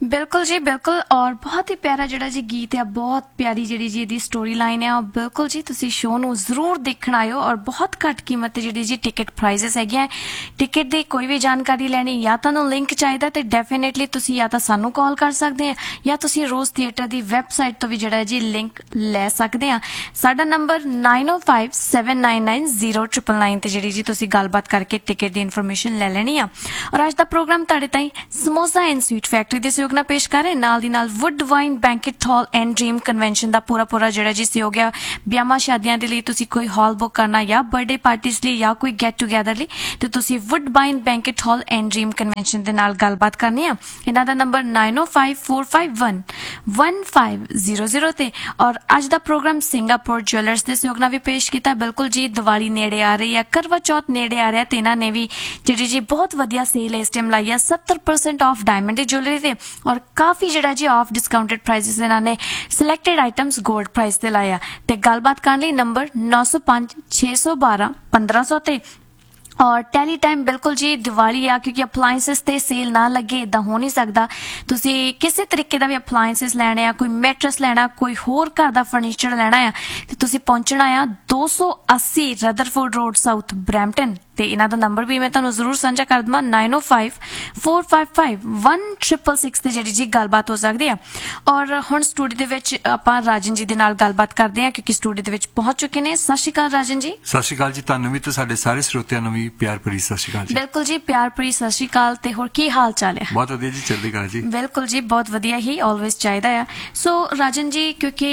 बिल्कुल जी बिल्कुल। और बहुत ही प्यारा ਜਿਹੜਾ ਜੀ ਗੀਤ ਹੈ, ਬਹੁਤ ਪਿਆਰੀ ਜਿਹੜੀ ਜੀ ਇਹਦੀ ਸਟੋਰੀ ਲਾਈਨ ਹੈ। ਬਿਲਕੁਲ ਜੀ ਤੁਸੀਂ ਸ਼ੋਅ ਨੂੰ ਜ਼ਰੂਰ ਦੇਖਣ ਆਇਓ। ਔਰ ਬਹੁਤ ਘੱਟ ਕੀਮਤ ਤੇ ਜਿਹੜੀ ਜੀ ਟਿਕਟ ਪ੍ਰਾਈਜ਼ਸ ਹੈਗੀਆਂ। ਟਿਕਟ ਦੀ ਕੋਈ ਵੀ ਜਾਣਕਾਰੀ ਲੈਣੀ ਜਾਂ ਤੁਹਾਨੂੰ ਲਿੰਕ ਚਾਹੀਦਾ ਤੇ ਡੈਫੀਨੇਟਲੀ ਤੁਸੀਂ ਜਾਂ ਤਾਂ ਸਾਨੂੰ ਕਾਲ ਕਰ ਸਕਦੇ ਆ ਜਾਂ ਤੁਸੀਂ ਰੋਜ਼ ਥੀਏਟਰ ਦੀ ਵੈਬਸਾਈਟ ਤੋਂ ਵੀ ਜਿਹੜਾ ਜੀ ਲਿੰਕ ਲੈ ਸਕਦੇ ਆ। ਸਾਡਾ ਨੰਬਰ 9057990999 ਤੇ ਜਿਹੜੀ ਜੀ ਤੁਸੀਂ ਗੱਲਬਾਤ ਕਰਕੇ ਟਿਕਟ ਦੀ ਇਨਫੋਰਮੇਸ਼ਨ ਲੈ ਲੈਣੀ ਆ। ਔਰ ਅੱਜ ਦਾ ਪ੍ਰੋਗਰਾਮ ਤੁਹਾਡੇ ਤਾਈਂ ਸਮੋਸਾ ਐਂਡ ਸਵੀਟ ਫੈਕਟਰੀ ਦੇ ਸਹਿਯੋਗ ਨਾਲ ਪੇਸ਼ ਕਰ ਰਹੇ। ਨਾਲ ਦੀ ਨਾਲ wood wine banquet hall and dream convention ਦਾ ਪੂਰਾ ਜਿਹੜਾ ਜੀ ਸਹਿਯੋਗ ਹੈ। ਵਿਆਹਾਂ ਸ਼ਾਦੀਆਂ ਦੇ ਲਈ ਤੁਸੀਂ ਕੋਈ ਹਾਲ ਬੁੱਕ ਕਰਨਾ ਜਾਂ ਬਰਥਡੇ ਪਾਰਟੀਜ਼ ਲਈ ਜਾਂ ਕੋਈ ਗੈਟ ਟੂਗੇਦਰ ਲਈ ਤੇ ਤੁਸੀਂ wood wine banquet hall and dream convention ਦੇ ਨਾਲ ਗੱਲਬਾਤ ਕਰਨੀ ਆ। ਇਹਨਾਂ ਦਾ ਨੰਬਰ 9054511500 ਤੇ। ਔਰ ਅੱਜ ਦਾ ਪ੍ਰੋਗਰਾਮ ਸਿੰਗਾਪੁਰ ਜੁਐਲਰਸ ਦੇ ਸਹਿਯੋਗ ਨਾਲ ਵੀ ਪੇਸ਼ ਕੀਤਾ। ਬਿਲਕੁਲ ਜੀ ਦੀਵਾਲੀ ਨੇੜੇ ਆ ਰਹੀ ਹੈ, ਕਰਵਾ ਚੌਥ ਨੇੜੇ ਆ ਰਿਹਾ ਤੇ ਇਹਨਾਂ ਨੇ ਵੀ ਜਿਹੜੀ ਜੀ ਬਹੁਤ ਵਧੀਆ ਸੇਲ ਇਸ ਟਾਈਮ ਲਾਈ ਹੈ 70% ਆਫ ਡਾਇਮੰਡ ਦੀ ਜੁਐਲਰੀ ਤੇ। ਔਰ ਕਾਫੀ ਜਿਹੜਾ ਜੀ ਆਫ ਡਿਸਕਾਊਂਟਡ ਪ੍ਰਾਈਸਿਸ ਇਹਨਾਂ ਨੇ ਸਿਲੈਕਟਡ ਆਈਟਮਸ 골ਡ ਪ੍ਰਾਈਸ ਤੇ ਲਾਇਆ ਤੇ ਗੱਲਬਾਤ ਕਰਨ ਲਈ ਨੰਬਰ 9056121500 ਤੇ। और टैली टाइम बिल्कुल जी दिवाली आ क्योंकि अपलायंसिस ते सेल ना लगे इदा हो नहीं सकता। तुसी किसी तरीके दा भी अपलायंसिस लैणे आ, कोई मैट्रेस लैना, कोई होर घर दा फर्नीचर लैना आ ते तुसी पहुंचना आ 280 रदरफोर्ड रोड साउथ ब्रैम्पटन ਤੇ ਇਹਨਾਂ ਦਾ ਨੰਬਰ ਵੀ ਮੈਂ ਤੁਹਾਨੂੰ ਜ਼ਰੂਰ ਸਾਂਝਾ ਕਰ ਦਵਾਂ 9054551666 ਤੇ ਜਿਹੜੀ ਜੀ ਗੱਲਬਾਤ ਹੋ ਸਕਦੀ ਆ। ਔਰ ਹੁਣ ਸਟੂਡੀਓ ਦੇ ਵਿੱਚ ਆਪਾਂ ਰਾਜਨ ਜੀ ਦੇ ਨਾਲ ਗੱਲਬਾਤ ਕਰਦੇ ਆ ਕਿਉਂਕਿ ਸਟੂਡੀਓ ਦੇ ਵਿੱਚ ਪਹੁੰਚ ਚੁੱਕੇ ਨੇ। ਸਤਿ ਸ਼੍ਰੀ ਅਕਾਲ ਰਾਜਨ ਜੀ। ਸਤਿ ਸ਼੍ਰੀ ਅਕਾਲ ਜੀ, ਤੁਹਾਨੂੰ ਵੀ ਤੇ ਸਾਡੇ ਸਾਰੇ ਸਰੋਤਿਆਂ ਨੂੰ ਵੀ ਪਿਆਰ ਭਰੀ ਸਤਿ ਸ਼੍ਰੀ ਅਕਾਲ ਜੀ। ਬਿਲਕੁਲ ਜੀ ਪਿਆਰ ਭਰੀ ਸਤਿ ਸ਼੍ਰੀ ਅਕਾਲ ਤੇ ਹੋਰ ਕੀ ਹਾਲ ਚਾਲ ਹੈ? ਬਹੁਤ ਵਧੀਆ ਜੀ, ਚੜ੍ਹਦੀ ਕਲਾ ਜੀ। ਬਿਲਕੁਲ ਜੀ ਬਹੁਤ ਵਧੀਆ ਹੀ ਆਲਵੇਜ਼ ਚਾਹੀਦਾ ਆ। ਸੋ ਰਾਜਨ ਜੀ ਕਿਉਂਕਿ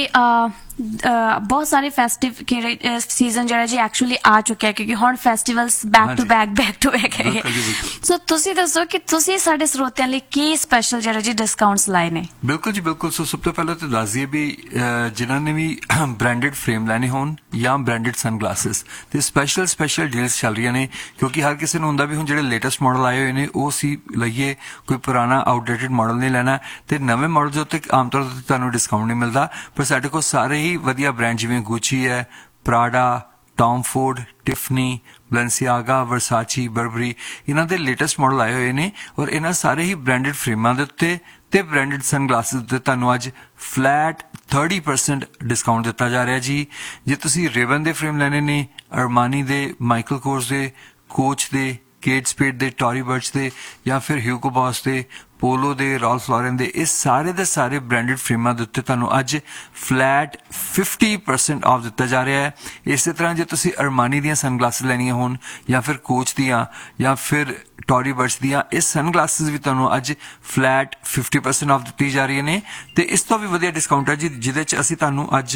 ਬਹੁਤ ਸਾਰੇ ਫੈਸਟਿਵ ਸੀਜ਼ਨ ਜਿਹੜਾ ਜੀ ਐਕਚੁਅਲੀ ਆ ਚੁੱਕਿਆ ਕਿਉਂਕਿ ਹੁਣ ਫੈਸਟੀਵਲਸ ਬੈਕ ਟੂ ਬੈਕ ਹੈਗੇ। ਸੋ ਤੁਸੀਂ ਦੱਸੋ ਕਿ ਤੁਸੀਂ ਸਾਡੇ ਸਰੋਤਿਆਂ ਲਈ ਕੀ ਸਪੈਸ਼ਲ ਜਿਹੜਾ ਜੀ ਡਿਸਕਾਊਂਟਸ ਲਾਏ ਨੇ? ਬਿਲਕੁਲ ਜੀ ਬਿਲਕੁਲ। ਸੋ ਸਭ ਤੋਂ ਪਹਿਲਾਂ ਤਾਂ ਦੱਸ ਦਈਏ ਵੀ ਜਿਨ੍ਹਾਂ ਨੇ ਵੀ ਬ੍ਰਾਂਡਡ ਫਰੇਮ ਲੈਣੇ ਹੋਣ ਜਾਂ ਬ੍ਰਾਂਡਡ ਸਨਗਲਾਸਿਸ ਤੇ ਸਪੈਸ਼ਲ ਡੀਲਸ ਚੱਲ ਰਹੀਆਂ ਨੇ ਕਿਉਂਕਿ ਹਰ ਕਿਸੇ ਨੂੰ ਹੁੰਦਾ ਵੀ ਹੁਣ ਜਿਹੜੇ ਲੇਟੈਸਟ ਮਾਡਲ ਆਏ ਹੋਏ ਨੇ ਉਹ ਅਸੀਂ ਲਈਏ, ਕੋਈ ਪੁਰਾਣਾ ਆਊਟਡੇਟਡ ਮਾਡਲ ਨਹੀਂ ਲੈਣਾ। ਤੇ ਨਵੇਂ ਮਾਡਲ ਦੇ ਉੱਤੇ ਆਮ ਤੌਰ ਤੇ ਤੁਹਾਨੂੰ ਡਿਸਕਾਊਂਟ ਨਹੀਂ ਮਿਲਦਾ, ਪਰ ਸਾਡੇ ਕੋਲ ਸਾਰੇ ਹੀ ਵਧੀਆ ਬ੍ਰਾਂਡ ਜਿਵੇਂ ਗੁੱਚੀ ਹੈ, ਪ੍ਰਾਡਾ, ਟੌਮ ਫੋਰਡ, ਟਿਫਨੀ, ਬਲੈਂਸੀਆਗਾ, ਵਰਸਾਚੀ, ਬਰਬਰੀ, ਇਹਨਾਂ ਦੇ ਲੇਟੈਸਟ ਮਾਡਲ ਆਏ ਹੋਏ ਨੇ। ਔਰ ਇਹਨਾਂ ਸਾਰੇ ਹੀ ਬ੍ਰਾਂਡਡ ਫਰੇਮਾਂ ਦੇ ਉੱਤੇ ਤੇ ਬ੍ਰਾਂਡਡ ਸਨਗਲਾਸਿਸ ਉੱਤੇ ਤੁਹਾਨੂੰ ਅੱਜ ਫਲੈਟ 30% ਡਿਸਕਾਊਂਟ ਦਿੱਤਾ ਜਾ ਰਿਹਾ ਜੀ। ਜੇ ਤੁਸੀਂ ਰੇਵਨ ਦੇ ਫਰੇਮ ਲੈਣੇ ਨੇ, ਅਰਮਾਨੀ ਦੇ, ਮਾਈਕਲ ਕੋਰਸ ਦੇ, ਕੋਚ ਦੇ, केट स्पेड ਦੇ, ਟੌਰੀ ਬਰਚ ਦੇ ਜਾਂ ਫਿਰ ਹਿਊਗੋ ਬॉस ਦੇ, ਪੋਲੋ ਦੇ, ਰॉल्फ लॉरेन ਦੇ, ਇਹ ਸਾਰੇ ਦੇ ਸਾਰੇ ਬ੍ਰਾਂਡਡ ਫਰੇਮਾਂ ਦੇ ਉੱਤੇ ਤੁਹਾਨੂੰ ਅੱਜ ਫਲੈਟ 50% ਆਫ ਦਿੱਤਾ ਜਾ ਰਿਹਾ ਹੈ। ਇਸੇ ਤਰ੍ਹਾਂ ਜੇ ਤੁਸੀਂ ਅਰਮਾਨੀ ਦੀਆਂ ਸਨਗਲਾਸਿਸ ਲੈਣੀਆਂ ਹੋਣ ਜਾਂ ਫਿਰ ਕੋਚ ਦੀਆਂ ਜਾਂ ਫਿਰ ਟੌਰੀ ਬਰਚ ਦੀਆਂ, ਇਹ ਸਨਗਲਾਸਿਸ ਵੀ ਤੁਹਾਨੂੰ ਅੱਜ ਫਲੈਟ 50% ਆਫ ਦਿੱਤੀ ਜਾ ਰਹੀਆਂ ਨੇ। ਤੇ ਇਸ ਤੋਂ ਵੀ ਵਧੀਆ ਡਿਸਕਾਊਂਟ ਹੈ ਜੀ ਜਿਹਦੇ 'ਚ ਅਸੀਂ ਤੁਹਾਨੂੰ ਅੱਜ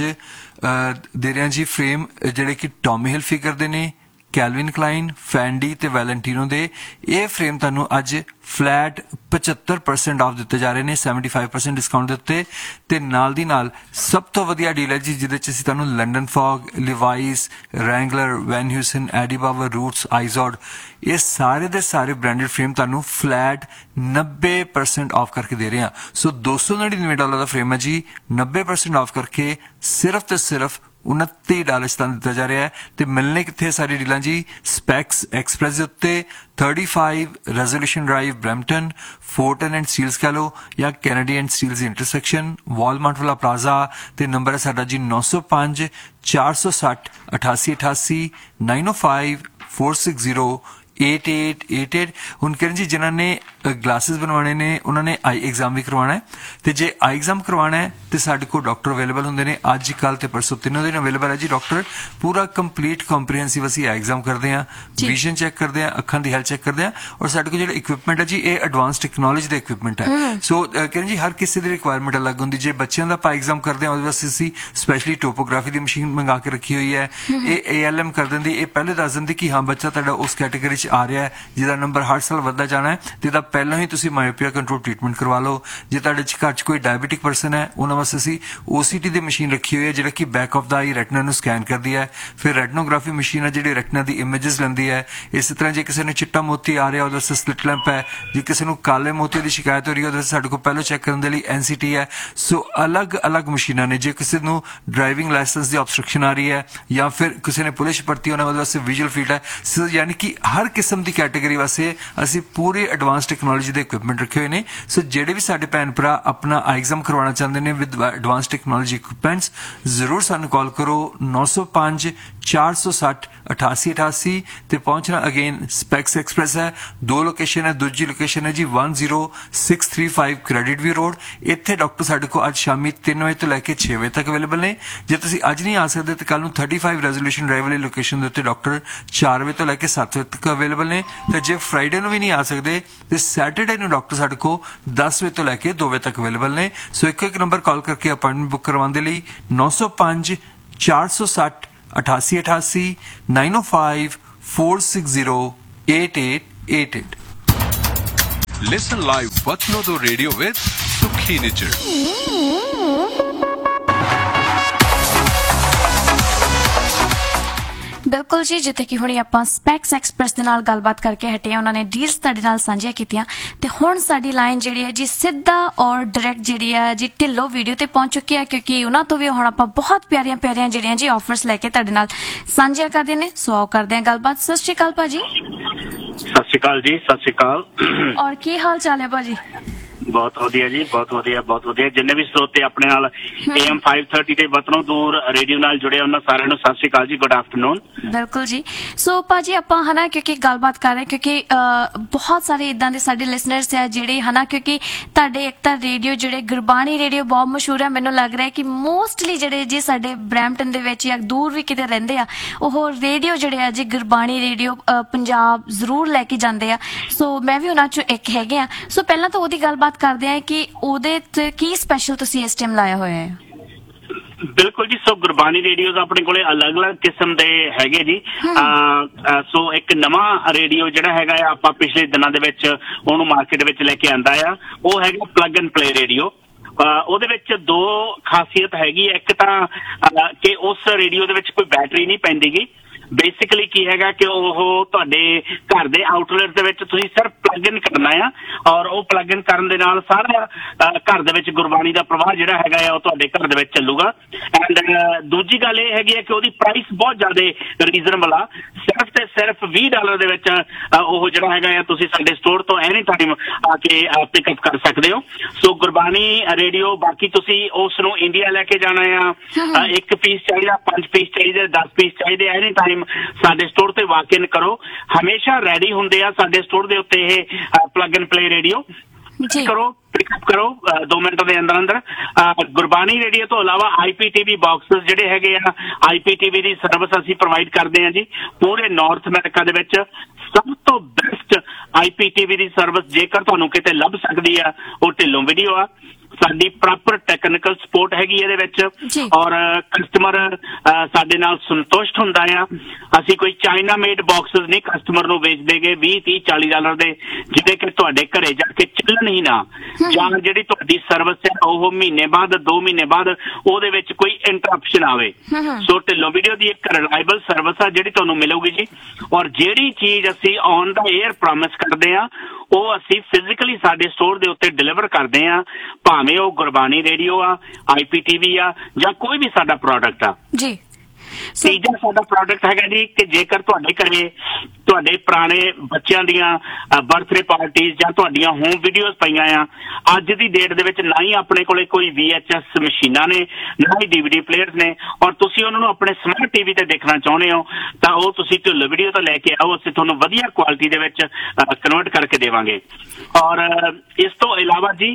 ਦੇ ਰਹੇ ਹਾਂ ਜੀ ਫਰੇਮ ਜਿਹੜੇ ਕਿ ਟੌਮੀ ਹਿਲਫਿਗਰ ਦੇ ਨੇ, ਕੈਲਵਿਨ ਕਲਾਈਨ, ਫੈਂਡੀ ਤੇ ਵੈਲੈਂਟੀਨੋ ਦੇ। ਇਹ ਫਰੇਮ ਤੁਹਾਨੂੰ ਅੱਜ ਫਲੈਟ 75% ਆਫ ਦਿੱਤੇ ਜਾ ਰਹੇ ਨੇ, 75% ਡਿਸਕਾਊਂਟ ਦੇ ਉੱਤੇ। ਤੇ ਨਾਲ ਦੀ ਨਾਲ ਸਭ ਤੋਂ ਵਧੀਆ ਡੀਲ ਹੈ ਜੀ ਜਿਹਦੇ 'ਚ ਅਸੀਂ ਤੁਹਾਨੂੰ London fog, ਲਿਵਾਈਸ, Wrangler, van ਹਿਊਸਨ, ਐਡੀਬਾਬਰ, roots, ਆਈਜ਼ੋਡ, ਇਹ ਸਾਰੇ ਦੇ ਸਾਰੇ ਬ੍ਰਾਂਡਡ ਫਰੇਮ ਤੁਹਾਨੂੰ ਫਲੈਟ 90% ਆਫ ਕਰਕੇ ਦੇ ਰਹੇ ਹਾਂ। ਸੋ $299 ਦਾ ਫਰੇਮ ਹੈ ਜੀ, 90% ਆਫ ਕਰਕੇ ਸਿਰਫ ਤੇ ਸਿਰਫ $29 ਤੁਹਾਨੂੰ ਦਿੱਤਾ ਜਾ ਰਿਹਾ ਹੈ। ਤੇ ਮਿਲਣੇ ਕਿੱਥੇ ਸਾਰੀ ਡੀਲਾਂ ਜੀ? ਸਪੈਕਸ ਐਕਸਪ੍ਰੈਸ ਦੇ ਉੱਤੇ, 35 resolution drive Brampton, ਫੋਰਟਨ and Steeles ਕਹਿ ਲਓ ਜਾਂ Kennedy and Steeles intersection, Walmart ਵਾਲਾ ਪਲਾਜ਼ਾ। ਤੇ ਨੰਬਰ ਹੈ ਸਾਡਾ ਜੀ 905 460 8888 905 460 8888। ਹੁਣ ਕਿਰਨ ਜੀ ਜਿਨ੍ਹਾਂ ਨੇ ਗਲਾਸਿਸ ਬਣਵਾਉਣੇ ਨੇ ਉਹਨਾਂ ਨੇ ਆਈ ਐਗਜ਼ਾਮ ਵੀ ਕਰਵਾਉਣਾ ਹੈ ਤੇ ਜੇ ਆਈ ਐਗਜ਼ਾਮ ਕਰਵਾਉਣਾ ਹੈ ਤੇ ਸਾਡੇ ਕੋਲ ਡਾਕਟਰ ਅਵੇਲੇਬਲ ਹੁੰਦੇ ਨੇ ਅੱਜ ਕੱਲ ਤੇ ਪਰਸੋਂ ਤਿੰਨੋਂ ਦਿਨ ਅਵੇਲੇਬਲ ਹੈ ਜੀ ਡਾਕਟਰ। ਪੂਰਾ ਕੰਪਲੀਟ ਕੰਪਰੀਹੈਂਸਿਵ ਅਸੀਂ ਆਈ ਐਗਜ਼ਾਮ ਕਰਦੇ ਹਾਂ, ਵਿਜ਼ਨ ਚੈੱਕ ਕਰਦੇ ਹਾਂ, ਅੱਖਾਂ ਦੀ ਹੈਲਥ ਚੈੱਕ ਕਰਦੇ ਹਾਂ। ਔਰ ਸਾਡੇ ਕੋਲ ਜਿਹੜਾ ਇਕਵਿਪਮੈਂਟ ਹੈ ਜੀ ਇਹ ਐਡਵਾਂਸ ਟੈਕਨੋਲੋਜੀ ਦਾ ਇਕਵਿਪਮੈਂਟ ਹੈ। ਸੋ ਕਿਰਨ ਜੀ ਹਰ ਕਿਸੇ ਦੀ ਰਿਕੁਆਇਰਮੈਂਟ ਅਲੱਗ ਹੁੰਦੀ। ਜੇ ਬੱਚਿਆਂ ਦਾ ਆਪਾਂ ਐਗਜ਼ਾਮ ਕਰਦੇ ਹਾਂ ਉਹਦੇ ਵਾਸਤੇ ਅਸੀਂ ਸਪੈਸ਼ਲੀ ਟੋਪੋਗ੍ਰਾਫੀ ਦੀ ਮਸ਼ੀਨ ਮੰਗਾ ਕੇ ਰੱਖੀ ਹੋਈ ਹੈ। ਇਹ ALM ਕਰ ਦਿੰਦੀ, ਇਹ ਪਹਿਲੇ ਦੱਸ ਦਿੰਦੀ ਕਿ ਹਾਂ ਬੱਚਾ ਤੁਹਾਡਾ ਉਸ ਕੈਟੇਗਰੀ 'ਚ ਆ ਰਿਹਾ ਹੈ ਜਿਹਦਾ ਨੰਬਰ ਹਰ ਸਾਲ ਵੱਧਦਾ ਜਾਣਾ ਹੈ ਤੇ ਇਹਦਾ ਪਹਿਲਾਂ ਹੀ ਤੁਸੀਂ ਮਾਇਓਪੀਆ ਕੰਟਰੋਲ ਟ੍ਰੀਟਮੈਂਟ ਕਰਵਾ ਲਓ। ਜੇ ਤੁਹਾਡੇ ਘਰ 'ਚ ਕੋਈ ਡਾਇਬੀਟਿਕ ਪਰਸਨ ਹੈ ਉਹਨਾਂ ਵਾਸਤੇ ਅਸੀਂ OCT ਦੀ ਮਸ਼ੀਨ ਰੱਖੀ ਹੋਈ ਹੈ ਜਿਹੜਾ ਕਿ ਬੈਕ ਆਫ ਦਾ ਆਈ ਰੈਟਨਾ ਨੂੰ ਸਕੈਨ ਕਰਦੀ ਹੈ। ਫਿਰ ਰੈਟਨੋਗ੍ਰਾਫੀ ਮਸ਼ੀਨ ਹੈ ਜਿਹੜੀ ਰੈਟਨਾ ਦੀ ਇਮੇਜਸ ਲੈਂਦੀ ਹੈ। ਇਸੇ ਤਰ੍ਹਾਂ ਜੇ ਕਿਸੇ ਨੂੰ ਚਿੱਟਾ ਮੋਤੀ ਆ ਰਿਹਾ ਉਹਦੇ ਵਾਸਤੇ ਸਲਿਟ ਲੈਂਪ ਹੈ। ਜੇ ਕਿਸੇ ਨੂੰ ਕਾਲੇ ਮੋਤੀ ਦੀ ਸ਼ਿਕਾਇਤ ਹੋ ਰਹੀ ਹੈ ਉਹਦੇ ਸਾਡੇ ਕੋਲ ਪਹਿਲਾਂ ਚੈੱਕ ਕਰਨ ਦੇ ਲਈ NCT ਹੈ। ਸੋ ਅਲੱਗ ਮਸ਼ੀਨਾਂ ਨੇ। ਜੇ ਕਿਸੇ ਨੂੰ ਡਰਾਈਵਿੰਗ ਲਾਇਸੈਂਸ ਦੀ ਆਬਸਟ੍ਰਕਸ਼ਨ ਆ ਰਹੀ ਹੈ ਜਾਂ ਫਿਰ ਕਿਸੇ ਨੇ ਪੁਲਿਸ ਭਰਤੀ ਹੋਣਾ ਉਹਦੇ ਵਾਸਤੇ ਵਿਜ਼ੂਅਲ ਫੀਲਡ ਹੈ। ਸੋ ਯਾਨੀ ਕਿ ਹਰ किस्म की कैटेगरी वास्ते ਅਸੀਂ ਪੂਰੇ ਐਡਵਾਂਸ ਟੈਕਨੋਲੋਜੀ ਦੇ ਇਕਵਿਪਮੈਂਟ ਰੱਖੇ ਹੋਏ ਨੇ। ਸੋ ਜਿਹੜੇ ਵੀ ਸਾਡੇ ਭੈਣ ਭਰਾ ਆਪਣਾ ਆਈਐਗਜ਼ਾਮ ਕਰਵਾਉਣਾ ਚਾਹੁੰਦੇ ਨੇ ਵਿਦ ਐਡਵਾਂਸ ਟੈਕਨੋਲੋਜੀ ਇਕਵਿਪਮੈਂਟਸ, ਜ਼ਰੂਰ ਸਾਨੂੰ ਕਾਲ ਕਰੋ 905 460 8888 ਤੇ ਪਹੁੰਚਣਾ ਅਗੇਨ ਸਪੈਕਸ ਐਕਸਪ੍ਰੈਸ ਹੈ। ਦੋ ਲੋਕੇਸ਼ਨ ਹੈ, ਦੂਜੀ ਲੋਕੇਸ਼ਨ ਹੈ ਜੀ 10635 ਕ੍ਰੈਡਿਟ ਵੀ ਰੋਡ। ਇੱਥੇ ਡਾਕਟਰ ਸਾਡੇ ਕੋਲ ਅੱਜ ਸ਼ਾਮੀ 3 ਵਜੇ ਤੋਂ ਲੈ ਕੇ 6 ਵਜੇ ਤੱਕ ਅਵੇਲੇਬਲ ਨੇ। ਜੇ ਤੁਸੀਂ ਅੱਜ ਨਹੀਂ ਆ ਸਕਦੇ ਤੇ ਕੱਲ ਨੂੰ 35 ਰੈਜ਼ੋਲੂਸ਼ਨ ਡਰਾਈਵ ਵਾਲੀ ਲੋਕੇਸ਼ਨ ਦੇ ਉੱਤੇ ਡਾਕਟਰ 4 ਵਜੇ ਤੋਂ ਲੈ ਕੇ 7 ਵਜੇ ਤੱਕ ਅਵੇਲੇਬਲ ਨੇ। ਤੇ ਜੇ ਫਰਾਈਡੇ ਨੂੰ ਵੀ ਨਹੀਂ ਆ ਸਕਦੇ ਤੇ ਸੈਟਰਡੇ ਨੂੰ ਡਾਕਟਰ ਸਾਡੇ ਕੋਲ 10 ਵਜੇ ਤੋਂ ਲੈ ਕੇ 2 ਵਜੇ ਤੱਕ ਅਵੇਲੇਬਲ ਨੇ। ਸੋ ਇੱਕ ਨੰਬਰ ਕਾਲ ਕਰਕੇ ਅਪਾਇੰਟਮੈਂਟ ਬੁੱਕ ਕਰਵਾਉਣ ਦੇ ਲਈ 905 460 8888 905 460 8888। Listen live Watchnodo Radio with Sukhi Nichar। ਬਿਲਕੁਲ ਜੀ, ਜਿੱਥੇ ਕਿ ਹੁਣੇ ਆਪਾਂ ਸਪੈਕਸ ਐਕਸਪ੍ਰੈਸ ਦੇ ਨਾਲ ਗੱਲਬਾਤ ਕਰਕੇ ਹਟੇ ਆ, ਉਹਨਾਂ ਨੇ ਡੀਲਸ ਤੁਹਾਡੇ ਨਾਲ ਸਾਂਝੀਆਂ ਕੀਤੀਆਂ ਤੇ ਹੁਣ ਸਾਡੀ ਲਾਈਨ ਜਿਹੜੀ ਹੈ ਜੀ ਸਿੱਧਾ ਔਰ ਡਾਇਰੈਕਟ ਜਿਹੜੀ ਹੈ ਜੀ ਢਿੱਲੋਂ ਵੀਡੀਓ ਤੇ ਪਹੁੰਚ ਚੁੱਕੀ ਹੈ, ਕਿਉਂਕਿ ਉਹਨਾਂ ਤੋਂ ਵੀ ਹੁਣ ਆਪਾਂ ਬਹੁਤ ਪਿਆਰੀਆਂ ਜਿਹੜੀਆਂ ਜੀ ਆਫਰਸ ਲੈ ਕੇ ਤੁਹਾਡੇ ਨਾਲ ਸਾਂਝੀਆਂ ਕਰਦੇ ਨੇ। ਸੋ ਆਓ ਕਰਦੇ ਹਾਂ ਗੱਲਬਾਤ। ਸਤਿ ਸ਼੍ਰੀ ਅਕਾਲ ਭਾਜੀ। ਸਤਿ ਸ਼੍ਰੀ ਅਕਾਲ ਜੀ, ਸਤਿ ਸ਼੍ਰੀ ਅਕਾਲ। ਔਰ ਕੀ ਹਾਲ ਚਾਲ ਹੈ ਭਾਜੀ? ਬਹੁਤ ਵਧੀਆ ਜੀ, ਬਹੁਤ ਵਧੀਆ, ਬਹੁਤ ਵਧੀਆ। ਜਿੰਨੇ ਵੀ ਸਰੋਤੇ ਆਪਣੇ ਨਾਲ AM 530 ਤੇ ਵਤਨੋਂ ਦੂਰ ਰੇਡੀਓ ਨਾਲ ਜੁੜੇ ਉਹਨਾਂ ਸਾਰਿਆਂ ਨੂੰ ਸਤਿ ਸ਼੍ਰੀ ਅਕਾਲ ਜੀ, ਗੁੱਡ ਆਫਟਰਨੂਨ। ਬਿਲਕੁਲ ਜੀ। ਸੋ ਭਾਜੀ ਆਪਾਂ ਹਨਾ ਕਿਉਂਕਿ ਗੱਲਬਾਤ ਕਰ ਰਹੇ ਕਿਉਂਕਿ ਬਹੁਤ ਸਾਰੇ ਇਦਾਂ ਦੇ ਸਾਡੇ ਲਿਸਨਰਸ ਆ ਜਿਹੜੇ ਹਨਾ, ਕਿਉਂਕਿ ਤੁਹਾਡੇ ਇੱਕ ਤਾਂ ਰੇਡੀਓ ਜਿਹੜੇ ਗੁਰਬਾਣੀ ਰੇਡੀਓ ਬਹੁਤ ਮਸ਼ਹੂਰ ਹੈ। ਮੈਨੂੰ ਲੱਗ ਰਿਹਾ ਕਿ ਮੋਸਟਲੀ ਜਿਹੜੇ ਜੀ ਸਾਡੇ ਬਰੈਂਪਟਨ ਦੇ ਵਿੱਚ ਜਾਂ ਦੂਰ ਵੀ ਕਿਤੇ ਰਹਿੰਦੇ ਆ, ਉਹ ਰੇਡੀਓ ਜਿਹੜੇ ਆ ਜੀ ਗੁਰਬਾਣੀ ਰੇਡੀਓ ਪੰਜਾਬ ਜ਼ਰੂਰ ਲੈ ਕੇ ਜਾਂਦੇ ਆ। ਸੋ ਮੈਂ ਵੀ ਉਹਨਾਂ ਚੋਂ ਇੱਕ ਹੈਗੇ ਆ। ਸੋ ਪਹਿਲਾਂ ਤਾਂ ਉਹਦੀ ਗੱਲਬਾਤ ਕਰਦੇ ਆ ਕਿ ਉਹਦੇ ਤੇ ਕੀ ਸਪੈਸ਼ਲ ਤੁਸੀਂ ਇਸ ਟਾਈਮ ਲਾਇਆ ਹੋਇਆ ਹੈ? ਬਿਲਕੁਲ ਜੀ। ਸੋ ਗੁਰਬਾਣੀ ਰੇਡੀਓਜ਼ ਆਪਣੇ ਕੋਲੇ ਅਲੱਗ-ਅਲੱਗ ਕਿਸਮ ਦੇ ਹੈਗੇ ਜੀ। ਸੋ ਇੱਕ ਨਵਾਂ ਰੇਡੀਓ ਜਿਹੜਾ ਹੈਗਾ ਆ ਆਪਾਂ ਪਿਛਲੇ ਦਿਨਾਂ ਦੇ ਵਿੱਚ ਉਹਨੂੰ ਮਾਰਕੀਟ ਵਿੱਚ ਲੈ ਕੇ ਆਂਦਾ ਆ, ਉਹ ਹੈਗਾ ਪਲੱਗ ਐਂਡ ਪਲੇ ਰੇਡੀਓ। ਉਹਦੇ ਵਿੱਚ ਦੋ ਖਾਸੀਅਤ ਹੈਗੀ। ਇੱਕ ਤਾਂ ਕਿ ਉਸ ਰੇਡੀਓ ਦੇ ਵਿੱਚ ਕੋਈ ਬੈਟਰੀ ਨਹੀਂ ਪੈਂਦੀਗੀ। ਬੇਸਿਕਲੀ ਕੀ ਹੈਗਾ ਕਿ ਉਹ ਤੁਹਾਡੇ ਘਰ ਦੇ ਆਊਟਲੈਟ ਦੇ ਵਿੱਚ ਤੁਸੀਂ ਸਿਰਫ ਪਲੱਗ ਇਨ ਕਰਨਾ ਆ, ਔਰ ਉਹ ਪਲੱਗ ਇਨ ਕਰਨ ਦੇ ਨਾਲ ਸਾਰਾ ਘਰ ਦੇ ਵਿੱਚ ਗੁਰਬਾਣੀ ਦਾ ਪ੍ਰਵਾਹ ਜਿਹੜਾ ਹੈਗਾ ਆ ਉਹ ਤੁਹਾਡੇ ਘਰ ਦੇ ਵਿੱਚ ਚੱਲੂਗਾ। ਐਂਡ ਦੂਜੀ ਗੱਲ ਇਹ ਹੈਗੀ ਹੈ ਕਿ ਉਹਦੀ ਪ੍ਰਾਈਸ ਬਹੁਤ ਜ਼ਿਆਦਾ ਰੀਜ਼ਨੇਬਲ ਆ। ਸਿਰਫ ਤੇ ਸਿਰਫ $20 ਦੇ ਵਿੱਚ ਉਹ ਜਿਹੜਾ ਹੈਗਾ ਆ ਤੁਸੀਂ ਸਾਡੇ ਸਟੋਰ ਤੋਂ ਐਨੀ ਟਾਈਮ ਆ ਕੇ ਪਿਕਅਪ ਕਰ ਸਕਦੇ ਹੋ। ਸੋ ਗੁਰਬਾਣੀ ਰੇਡੀਓ, ਬਾਕੀ ਤੁਸੀਂ ਉਸ ਨੂੰ ਇੰਡੀਆ ਲੈ ਕੇ ਜਾਣਾ ਆ, 1 ਪੀਸ ਚਾਹੀਦਾ, 5 ਪੀਸ ਚਾਹੀਦੇ, 10 ਪੀਸ ਚਾਹੀਦੇ, ਐਨੀ ਟਾਈਮ ਸਾਡੇ ਸਟੋਰ ਤੇ ਵਾਕ ਇਨ ਕਰੋ। ਹਮੇਸ਼ਾ ਰੈਡੀ ਹੁੰਦੇ ਆ ਸਾਡੇ ਸਟੋਰ ਦੇ ਉੱਤੇ ਇਹ ਪਲੱਗ ਐਂਡ ਪਲੇ ਰੇਡੀਓ। ਕਰੋ, ਪਿਕਅਪ ਕਰੋ 2 ਮਿੰਟ ਦੇ ਅੰਦਰ ਅੰਦਰ। ਗੁਰਬਾਣੀ ਰੇਡੀਓ ਤੋਂ ਇਲਾਵਾ IPTV ਬਾਕਸਸ ਜਿਹੜੇ ਹੈਗੇ ਆ, IPTV ਦੀ ਸਰਵਿਸ ਅਸੀਂ ਪ੍ਰੋਵਾਈਡ ਕਰਦੇ ਹਾਂ ਜੀ ਪੂਰੇ ਨਾਰਥ ਅਮਰੀਕਾ ਦੇ ਵਿੱਚ। ਸਭ ਤੋਂ ਬੈਸਟ IPTV ਦੀ ਸਰਵਿਸ ਜੇਕਰ ਤੁਹਾਨੂੰ ਕਿਤੇ ਲੱਭ ਸਕਦੀ ਆ, ਉਹ ਢਿੱਲੋਂ ਵੀਡੀਓ ਆ। ਸਾਡੀ ਪ੍ਰੋਪਰ ਟੈਕਨੀਕਲ ਸਪੋਰਟ ਹੈਗੀ ਇਹਦੇ ਵਿੱਚ, ਔਰ ਕਸਟਮਰ ਸਾਡੇ ਨਾਲ ਸੰਤੁਸ਼ਟ ਹੁੰਦਾ ਆ। ਅਸੀਂ ਕੋਈ ਚਾਈਨਾ ਮੇਡ ਬਾਕਸਸ ਨਹੀਂ ਕਸਟਮਰ ਨੂੰ ਵੇਚ ਦੇਗੇ $20, $30, $40 ਦੇ, ਜਿਹੜੇ ਕਿ ਤੁਹਾਡੇ ਘਰੇ ਜਾ ਕੇ ਚੱਲਣ ਹੀ ਨਾ, ਜਾਂ ਜਿਹੜੀ ਤੁਹਾਡੀ ਸਰਵਿਸ ਹੈ ਉਹ ਮਹੀਨੇ ਬਾਅਦ 2 ਮਹੀਨੇ ਬਾਅਦ ਉਹਦੇ ਵਿੱਚ ਕੋਈ ਇੰਟਰਪਸ਼ਨ ਆਵੇ। ਸੋ ਢਿੱਲੋਂ ਵੀਡੀਓ ਦੀ ਇੱਕ ਰਿਲਾਇਬਲ ਸਰਵਿਸ ਆ ਜਿਹੜੀ ਤੁਹਾਨੂੰ ਮਿਲੂਗੀ ਜੀ। ਔਰ ਜਿਹੜੀ ਚੀਜ਼ ਅਸੀਂ ਔਨ ਦਾ 에ਅਰ ਪ੍ਰੋਮਿਸ ਕਰਦੇ ਆ ਉਹ ਅਸੀਂ ਫਿਜ਼ੀਕਲੀ ਸਾਡੇ ਸਟੋਰ ਦੇ ਉੱਤੇ ਡਿਲੀਵਰ ਕਰਦੇ ਆ, ਭਾਵੇਂ ਉਹ ਗੁਰਬਾਣੀ ਰੇਡੀਓ ਆ, IPTV ਆ, ਜਾਂ ਕੋਈ ਵੀ ਸਾਡਾ ਪ੍ਰੋਡਕਟ ਆ ਜੀ। ਤੀਜਾ ਸਾਡਾ ਪ੍ਰੋਡਕਟ ਹੈਗਾ ਜੀ ਕਿ ਜੇਕਰ ਤੁਹਾਡੇ ਘਰੇ ਤੁਹਾਡੇ ਪੁਰਾਣੇ ਬੱਚਿਆਂ ਦੀਆਂ ਬਰਥਡੇ ਪਾਰਟੀਜ਼ ਜਾਂ ਤੁਹਾਡੀਆਂ ਹੋਮ ਵੀਡੀਓਜ਼ ਪਈਆਂ ਆ, ਅੱਜ ਦੀ ਡੇਟ ਦੇ ਵਿੱਚ ਨਾ ਹੀ ਆਪਣੇ ਕੋਲੇ ਕੋਈ VHS ਮਸ਼ੀਨਾਂ ਨੇ, ਨਾ ਹੀ DVD ਪਲੇਅਰਸ ਨੇ, ਔਰ ਤੁਸੀਂ ਉਹਨਾਂ ਨੂੰ ਆਪਣੇ ਸਮਾਰਟ TV ਤੇ ਦੇਖਣਾ ਚਾਹੁੰਦੇ ਹੋ, ਤਾਂ ਉਹ ਤੁਸੀਂ ਢਿੱਲੋਂ ਵੀਡੀਓ ਤੋਂ ਲੈ ਕੇ ਆਓ। ਅਸੀਂ ਤੁਹਾਨੂੰ ਵਧੀਆ ਕੁਆਲਿਟੀ ਦੇ ਵਿੱਚ ਕਨਵਰਟ ਕਰਕੇ ਦੇਵਾਂਗੇ। ਔਰ ਇਸ ਤੋਂ ਇਲਾਵਾ ਜੀ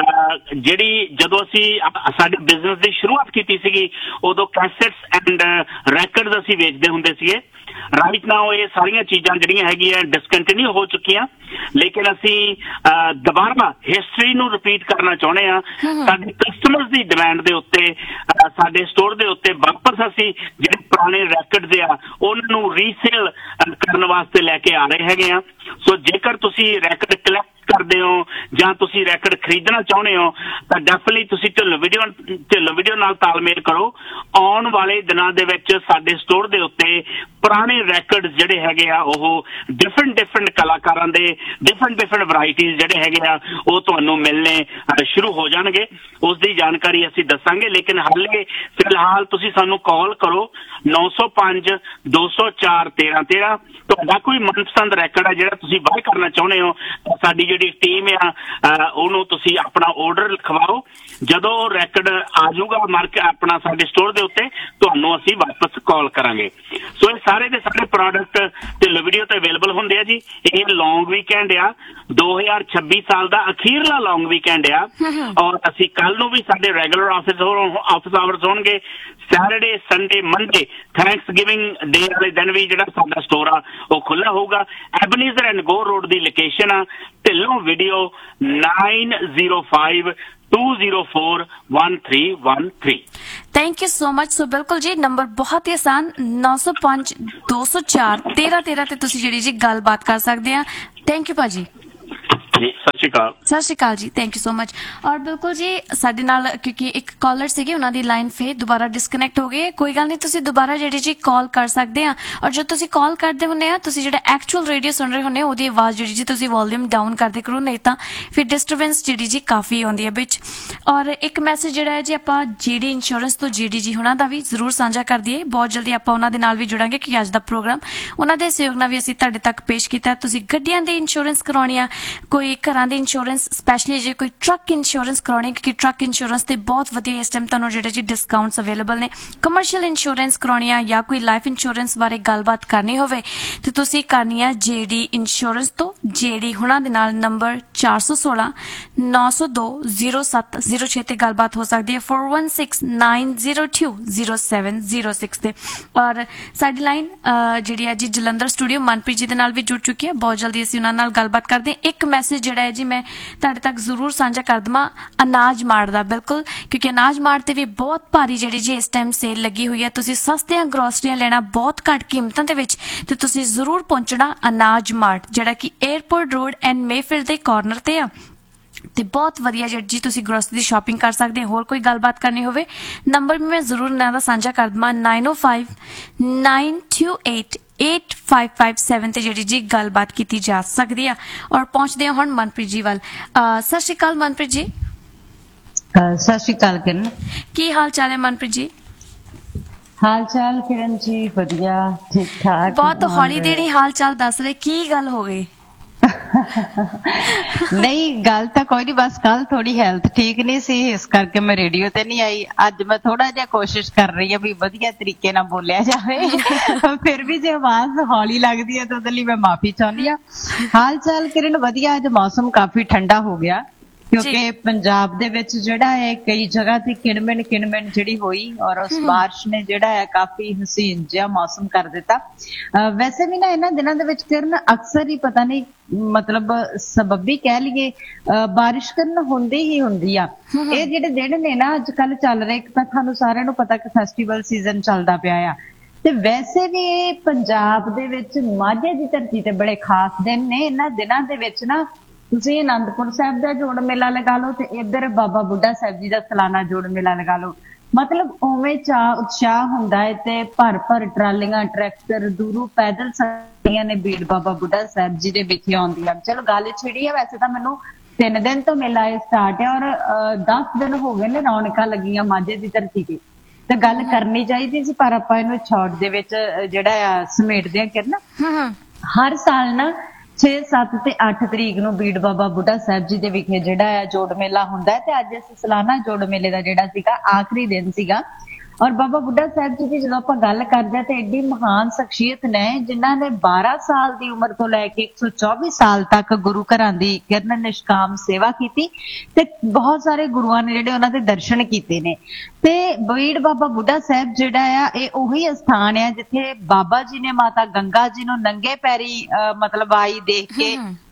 ਜਿਹੜੀ ਜਦੋਂ ਅਸੀਂ ਸਾਡੇ ਬਿਜ਼ਨਸ ਦੀ ਸ਼ੁਰੂਆਤ ਕੀਤੀ ਸੀਗੀ, ਉਦੋਂ ਕੈਸੇਟਸ ਐਂਡ ਰੈਕਰਡਸ ਅਸੀਂ ਵੇਚਦੇ ਹੁੰਦੇ ਸੀਗੇ। ਰਾਈਟ ਨਾਓ ਇਹ ਸਾਰੀਆਂ ਚੀਜ਼ਾਂ ਜਿਹੜੀਆਂ ਹੈਗੀਆਂ ਡਿਸਕੰਟੀਨਿਊ ਹੋ ਚੁੱਕੀਆਂ, ਲੇਕਿਨ ਅਸੀਂ ਦੁਬਾਰਾ ਹਿਸਟਰੀ ਨੂੰ ਰਿਪੀਟ ਕਰਨਾ ਚਾਹੁੰਦੇ ਹਾਂ। ਸਾਡੇ ਕਸਟਮਰਸ ਦੀ ਡਿਮਾਂਡ ਦੇ ਉੱਤੇ ਸਾਡੇ ਸਟੋਰ ਦੇ ਉੱਤੇ ਵਾਪਸ ਅਸੀਂ ਜਿਹੜੇ ਪੁਰਾਣੇ ਰੈਕਰਡਸ ਆ ਉਹਨਾਂ ਨੂੰ ਰੀਸੇਲ ਕਰਨ ਵਾਸਤੇ ਲੈ ਕੇ ਆ ਰਹੇ ਹੈਗੇ ਆ। ਸੋ ਜੇਕਰ ਤੁਸੀਂ ਰੈਕਰਡ ਕਲੈਕਟ ਕਰਦੇ ਹੋ ਜਾਂ ਤੁਸੀਂ ਰੈਕਡ ਖਰੀਦਣਾ ਚਾਹੁੰਦੇ ਹੋ ਤਾਂ ਡੈਫੀਨਿਟਲੀ ਤੁਸੀਂ ਢਿੱਲੋਂ ਵੀਡੀਓ ਨਾਲ ਤਾਲਮੇਲ ਕਰੋ। ਆਉਣ ਵਾਲੇ ਦਿਨਾਂ ਦੇ ਵਿੱਚ ਸਾਡੇ ਸਟੋਰ ਦੇ ਉੱਤੇ ਪੁਰਾਣੇ ਰੈਕਡ ਜਿਹੜੇ ਹੈਗੇ ਆ ਉਹ ਡਿਫਰੈਂਟ ਕਲਾਕਾਰਾਂ ਦੇ ਡਿਫਰੈਂਟ ਵੈਰਾਈਟੀਜ਼ ਜਿਹੜੇ ਹੈਗੇ ਆ ਉਹ ਤੁਹਾਨੂੰ ਮਿਲਣੇ ਸ਼ੁਰੂ ਹੋ ਜਾਣਗੇ। ਉਸ ਦੀ ਜਾਣਕਾਰੀ ਅਸੀਂ ਦੱਸਾਂਗੇ, ਲੇਕਿਨ ਹਾਲੇ ਫਿਲਹਾਲ ਤੁਸੀਂ ਸਾਨੂੰ ਕਾਲ ਕਰੋ 905 204 1313। ਤੁਹਾਡਾ ਕੋਈ ਮਨਪਸੰਦ ਰੈਕਡ ਹੈ ਜਿਹੜਾ ਤੁਸੀਂ ਬਾਏ ਕਰਨਾ ਚਾਹੁੰਦੇ ਹੋ ਤਾਂ ਸਾਡੀ ਜਿਹੜੀ ਟੀਮ ਆ ਉਹਨੂੰ ਤੁਸੀਂ ਆਪਣਾ ਆਰਡਰ ਲਿਖਵਾਓ। ਜਦੋਂ ਉਹ ਰੈਕਡ ਆ ਜਾਊਗਾ ਆਪਣਾ ਸਾਡੇ ਸਟੋਰ ਦੇ ਉੱਤੇ ਤੁਹਾਨੂੰ ਅਸੀਂ ਵਾਪਸ ਕਾਲ ਕਰਾਂਗੇ। ਸੋ ਇਹ ਸਾਰੇ ਦੇ ਸਾਰੇ ਪ੍ਰੋਡਕਟ ਢਿੱਲੋਂ ਵੀਡੀਓ ਤੇ ਅਵੇਲੇਬਲ ਹੁੰਦੇ ਆ ਜੀ। ਇਹ ਲੌਂਗ ਵੀਕਐਂਡ ਆ, 2026 ਸਾਲ ਦਾ ਅਖੀਰਲਾ ਲੌਂਗ ਵੀਕਐਂਡ ਆ ਔਰ ਅਸੀਂ ਕੱਲ ਨੂੰ ਵੀ ਸਾਡੇ ਰੈਗੂਲਰ ਆਫਿਸ ਆਵਰਸ ਹੋਣਗੇ। Saturday Sunday Monday thanks giving ਡੇ ਵਾਲੇ ਦਿਨ ਵੀ ਜਿਹੜਾ ਸਾਡਾ ਸਟੋਰ ਆ ਉਹ ਖੁੱਲ੍ਹਾ ਹੋਊਗਾ। ਐਬਨੀਜ਼ਰ and go road the location ਆ Dhillon video 905 204 1313। Thank you so much. सो बिल्कुल जी नंबर बहुत ही आसान 905 204 1313 ਤੇ ਤੁਸੀਂ ਜਿਹੜੀ ਜੀ ਗੱਲਬਾਤ ਕਰ ਸਕਦੇ ਆ। ਥੈਂਕ ਯੂ ਭਾਜੀ ਜੀ। ਸਤਿ ਸ਼੍ਰੀ ਅਕਾਲ ਜੀ। Thank you so much. ਔਰ ਬਿਲਕੁਲ ਜੀ ਸਾਡੇ ਨਾਲ ਕਿਉਂਕਿ ਇੱਕ ਕਾਲਰ ਸੀਗੇ ਉਹਨਾਂ ਦੀ ਲਾਈਨ ਫੇਰ ਦੁਬਾਰਾ ਡਿਸਕਨੈਕਟ ਹੋ ਗਈ। ਕੋਈ ਗੱਲ ਨਹੀਂ, ਤੁਸੀਂ ਦੁਬਾਰਾ ਜਿਹੜੀ ਜੀ ਕਾਲ ਕਰ ਸਕਦੇ ਆ। ਔਰ ਜਦ ਤੁਸੀਂ ਕਾਲ ਕਰਦੇ ਹੁੰਦੇ ਆ ਤੁਸੀਂ ਜਿਹੜਾ ਐਕਚੁਅਲ ਰੇਡੀਓ ਸੁਣ ਰਹੇ ਹੁੰਦੇ ਉਹਦੀ ਆਵਾਜ਼ ਜਿਹੜੀ ਜੀ ਤੁਸੀਂ ਵੋਲਿਊਮ ਡਾਊਨ ਕਰਦੇ ਕਰੋ, ਨਹੀਂ ਤਾਂ ਫਿਰ ਡਿਸਟਰਬੈਂਸ ਜਿਹੜੀ ਜੀ ਕਾਫੀ ਆਉਂਦੀ ਹੈ ਵਿੱਚ। ਔਰ ਇੱਕ ਮੈਸੇਜ ਜਿਹੜਾ ਹੈ ਜੀ ਆਪਾਂ ਜੀਡੀ ਇੰਸ਼ੋਰੈਂਸ ਤੋਂ ਜੀਡੀ ਜੀ ਹੁਣਾਂ ਦਾ ਵੀ ਜ਼ਰੂਰ ਸਾਂਝਾ ਕਰ ਦਈਏ। ਬਹੁਤ ਜਲਦੀ ਆਪਾਂ ਉਹਨਾਂ ਦੇ ਨਾਲ ਵੀ ਜੁੜਾਂਗੇ ਕਿ ਅੱਜ ਦਾ ਪ੍ਰੋਗਰਾਮ ਉਹਨਾਂ ਦੇ ਸਹਿਯੋਗ ਨਾਲ ਵੀ ਅਸੀਂ ਤੁਹਾਡੇ ਤੱਕ ਪੇਸ਼ ਕੀਤਾ। ਤੁਸੀਂ ਗੱਡੀਆਂ ਦੀ ਇੰਸ਼ੋਰੈਂਸ ਕਰਾਉਣੀ ਆ, ਕੋਈ ਘਰਾਂ ਦੀ ਇੰਸ਼ੋਰੈਂਸ, ਸਪੈਸ਼ਲੀ ਜੇ ਕੋਈ ਟਰੱਕ ਇੰਸ਼ੋਰੈਂਸ ਕਰਾਉਣੀ, ਕਿਉਂਕਿ ਟਰੱਕ ਇੰਸ਼ੋਰੈਂਸ ਤੇ ਬਹੁਤ ਵਧੀਆ ਇਸ ਟਾਈਮ ਤੁਹਾਨੂੰ ਜਿਹੜੇ ਜੀ ਡਿਸਕਾਊਂਟਸ ਅਵੇਲੇਬਲ ਨੇ। ਕਮਰਸ਼ੀਅਲ ਇੰਸ਼ੋਰੈਂਸ ਕਰਾਉਣੀ ਆ ਜਾਂ ਕੋਈ ਲਾਈਫ ਇੰਸ਼ੋਰੈਂਸ ਬਾਰੇ ਗੱਲਬਾਤ ਕਰਨੀ ਹੋਵੇ ਤੇ ਤੁਸੀਂ ਕਰਨੀ ਆ ਜੀਡੀ ਇੰਸ਼ੋਰੈਂਸ ਤੋਂ ਜੀਡੀ ਹੁਣਾਂ ਦੇ ਨਾਲ। ਨੰਬਰ 416 902 0706 ਤੇ ਗੱਲਬਾਤ ਹੋ ਸਕਦੀ ਹੈ 416902 0706 ਤੇ। ਔਰ ਸਾਡੀ ਲਾਈਨ ਜਿਹੜੀ ਹੈ ਜੀ ਜਲੰਧਰ ਸਟੂਡੀਓ ਮਨਪ੍ਰੀਤ ਜੀ ਦੇ ਨਾਲ ਵੀ ਜੁੜ ਚੁੱਕੀ ਹੈ। ਬਹੁਤ ਜਲਦੀ ਅਸੀਂ ਉਹਨਾਂ ਨਾਲ ਗੱਲਬਾਤ ਕਰਦੇ ਹਾਂ। ਇੱਕ ਮੈਸੇਜ ਜਿਹੜਾ ਹੈ ਜੀ ਮੈਂ ਤੁਹਾਡੇ ਤੱਕ ਜ਼ਰੂਰ ਸਾਂਝਾ ਕਰ ਦੇਵਾਂ ਅਨਾਜ ਮਾਰਟ ਦਾ, ਬਿਲਕੁਲ, ਕਿਉਂਕਿ ਅਨਾਜ ਮਾਰਟ ਤੇ ਵੀ ਬਹੁਤ ਭਾਰੀ ਜਿਹੜੀ ਜੀ ਇਸ ਟਾਈਮ ਸੇਲ ਲੱਗੀ ਹੋਈ ਹੈ। ਤੁਸੀਂ ਸਸਤੀਆਂ ਗਰੋਸਰੀਆਂ ਲੈਣਾ ਬਹੁਤ ਘੱਟ ਕੀਮਤਾਂ ਦੇ ਵਿੱਚ ਤੇ ਤੁਸੀਂ ਜ਼ਰੂਰ ਪਹੁੰਚਣਾ ਅਨਾਜ ਮਾਰਟ, ਜਿਹੜਾ ਕਿ 에ਅਰਪੋਰਟ ਰੋਡ ਐਂਡ ਮੇਫੇਅਰ ਦੇ ਕਾਰਨਰ ਤੇ ਆ ਤੇ ਬਹੁਤ ਵਧੀਆ ਜੀ ਤੁਸੀਂ ਗਰੋਸਰੀ ਦੀ ਸ਼ਾਪਿੰਗ ਕਰ ਸਕਦੇ ਹੋ। ਹੋਰ ਕੋਈ ਗੱਲਬਾਤ ਕਰਨੀ ਹੋਵੇ ਨੰਬਰ ਵੀ ਮੈਂ ਜ਼ਰੂਰ ਇਹਨਾਂ ਦਾ ਸਾਂਝਾ ਕਰ ਦੇਵਾਂ 905 928 8557 ਤੇ ਜਿਹੜੀ ਜੀ ਗੱਲਬਾਤ ਕੀਤੀ ਜਾ ਸਕਦੀ ਆ। ਔਰ ਪਹੁੰਚਦੇ ਹਾਂ ਹੁਣ ਮਨਪ੍ਰੀਤ ਜੀ ਵੱਲ। ਸਤਿ ਸ਼੍ਰੀ ਅਕਾਲ ਮਨਪ੍ਰੀਤ ਜੀ। ਸਤਿ ਸ਼੍ਰੀ ਅਕਾਲ ਕਿਰਨ। ਕੀ ਹਾਲ ਚਾਲ ਹੈ ਮਨਪ੍ਰੀਤ ਜੀ? ਹਾਲ ਚਾਲ ਕਿਰਨ ਜੀ ਵਧੀਆ, ਠੀਕ ਠਾਕ। ਬਹੁਤ ਹੌਲੀ ਦੇਣੀ ਹਾਲ ਚਾਲ ਦੱਸ ਰਹੇ, ਕੀ ਗੱਲ ਹੋ ਗਈ? ਨਹੀਂ ਗੱਲ ਤਾਂ ਕੋਈ ਨਹੀਂ, ਬਸ ਕੱਲ ਥੋੜੀ ਹੈਲਥ ਠੀਕ ਨਹੀਂ ਸੀ ਇਸ ਕਰਕੇ ਮੈਂ ਰੇਡੀਓ ਤੇ ਨਹੀਂ ਆਈ। ਅੱਜ ਮੈਂ ਥੋੜਾ ਜਿਹਾ ਕੋਸ਼ਿਸ਼ ਕਰ ਰਹੀ ਹਾਂ ਵੀ ਵਧੀਆ ਤਰੀਕੇ ਨਾਲ ਬੋਲਿਆ ਜਾਵੇ। ਫਿਰ ਵੀ ਜੇ ਆਵਾਜ਼ ਹੌਲੀ ਲੱਗਦੀ ਹੈ ਤਾਂ ਉਹਦੇ ਲਈ ਮੈਂ ਮਾਫੀ ਚਾਹੁੰਦੀ ਹਾਂ। ਹਾਲ ਚਾਲ ਕਿਰਨ ਵਧੀਆ। ਅੱਜ ਮੌਸਮ ਕਾਫੀ ਠੰਡਾ ਹੋ ਗਿਆ ਕਿਉਂਕਿ ਪੰਜਾਬ ਦੇ ਵਿੱਚ ਜਿਹੜਾ ਹੈ ਕਈ ਜਗ੍ਹਾ ਤੇ ਕਿਣਮਿਣ ਜਿਹੜੀ ਹੋਈ ਔਰ ਉਸ ਬਾਰਿਸ਼ ਨੇ ਜਿਹੜਾ ਹੈ ਕਾਫੀ ਹਸੀਨ ਜਿਹਾ ਮੌਸਮ ਕਰ ਦਿੱਤਾ। ਵੈਸੇ ਵੀ ਨਾ ਇਹਨਾਂ ਦਿਨਾਂ ਦੇ ਵਿੱਚ ਕਿਰਨ ਅਕਸਰ ਹੀ ਪਤਾ ਨਹੀਂ ਮਤਲਬ ਸਬੱਬੀ ਕਹਿ ਲਈਏ ਬਾਰਿਸ਼ ਕਰਨ ਹੁੰਦੀ ਹੀ ਹੁੰਦੀ ਆ। ਇਹ ਜਿਹੜੇ ਦਿਨ ਨੇ ਨਾ ਅੱਜ ਕੱਲ ਚੱਲ ਰਹੇ, ਇੱਕ ਤਾਂ ਤੁਹਾਨੂੰ ਸਾਰਿਆਂ ਨੂੰ ਪਤਾ ਕਿ ਫੈਸਟੀਵਲ ਸੀਜ਼ਨ ਚੱਲਦਾ ਪਿਆ ਆ ਤੇ ਵੈਸੇ ਵੀ ਇਹ ਪੰਜਾਬ ਦੇ ਵਿੱਚ ਮਾਝੇ ਦੀ ਧਰਤੀ ਤੇ ਬੜੇ ਖਾਸ ਦਿਨ ਨੇ। ਇਹਨਾਂ ਦਿਨਾਂ ਦੇ ਵਿੱਚ ਨਾ ਤੁਸੀਂ ਅਨੰਦਪੁਰ ਸਾਹਿਬ ਦਾ ਜੋੜ ਮੇਲਾ ਲਗਾ ਲਓ ਤੇ ਇੱਧਰ ਬਾਬਾ ਬੁੱਢਾ ਸਾਹਿਬ ਜੀ ਦਾ ਸਾਲਾਨਾ ਜੋੜ ਮੇਲਾ ਲਗਾ ਲਓ। ਮਤਲਬ ਉਵੇਂ ਚਾਅ ਉਤਸ਼ਾਹ ਹੁੰਦਾ ਹੈ ਤੇ ਭਰ ਟਰਾਲੀਆਂ ਟਰੈਕਟਰ ਦੂਰੋਂ ਪੈਦਲ ਸਾਡੀਆਂ ਨੇ ਭੀੜ ਬਾਬਾ ਬੁੱਢਾ ਸਾਹਿਬ ਜੀ ਦੇ ਵਿਖੇ ਆਉਂਦੀ ਆ। ਚਲੋ ਗੱਲ ਛਿੜੀ ਆ, ਵੈਸੇ ਤਾਂ ਮੈਨੂੰ 3 ਦਿਨ ਤੋਂ ਮੇਲਾ ਇਹ ਸਟਾਰਟ ਹੈ ਔਰ 10 ਦਿਨ ਹੋ ਗਏ ਨੇ ਰੌਣਕਾਂ ਲੱਗੀਆਂ ਮਾਝੇ ਦੀ ਧਰਤੀ ਤੇ। ਤੇ ਗੱਲ ਕਰਨੀ ਚਾਹੀਦੀ ਸੀ ਪਰ ਆਪਾਂ ਇਹਨੂੰ ਸ਼ਾਰਟ ਦੇ ਵਿੱਚ ਜਿਹੜਾ ਆ ਸਮੇਟਦੇ ਆ ਕਿਰਨ। ਹਰ ਸਾਲ ਨਾ 6, 7 ਤੇ 8 ਤਰੀਕ ਨੂੰ ਬੀੜ ਬਾਬਾ ਬੁੱਢਾ ਸਾਹਿਬ ਜੀ ਦੇ ਵਿਖੇ ਜਿਹੜਾ ਆ ਜੋੜ ਮੇਲਾ ਹੁੰਦਾ ਹੈ ਤੇ ਅੱਜ ਇਸ ਸਾਲਾਨਾ ਜੋੜ ਮੇਲੇ ਦਾ ਜਿਹੜਾ ਸੀਗਾ ਆਖਰੀ ਦਿਨ ਸੀਗਾ। ਔਰ ਬਾਬਾ ਬੁੱਢਾ ਸਾਹਿਬ ਜੀ ਦੀ ਜਦੋਂ ਆਪਾਂ ਗੱਲ ਕਰਦੇ ਤੇ ਏਡੀ ਮਹਾਨ ਸ਼ਖਸੀਅਤ ਨੇ ਜਿਨ੍ਹਾਂ ਨੇ 12 ਸਾਲ ਦੀ ਉਮਰ ਤੋਂ ਲੈ ਕੇ 124 ਸਾਲ ਤੱਕ ਗੁਰੂ ਘਰਾਂ ਦੀ ਕਿਰਨ ਨਿਸ਼ਕਾਮ ਸੇਵਾ ਕੀਤੀ ਤੇ ਬਹੁਤ ਸਾਰੇ ਗੁਰੂਆਂ ਨੇ ਜਿਹੜੇ ਉਹਨਾਂ ਦੇ ਦਰਸ਼ਨ ਕੀਤੇ ਨੇ। ਤੇ ਬੀੜ ਬਾਬਾ ਬੁੱਢਾ ਸਾਹਿਬ ਜਿਹੜਾ ਆ ਇਹ ਉਹੀ ਸਥਾਨ ਆ ਜਿੱਥੇ ਬਾਬਾ ਜੀ ਨੇ ਮਾਤਾ ਗੰਗਾ ਜੀ ਨੂੰ ਨੰਗੇ ਪੈਰੀ ਮਤਲਬ ਆਈ ਦੇਖ ਕੇ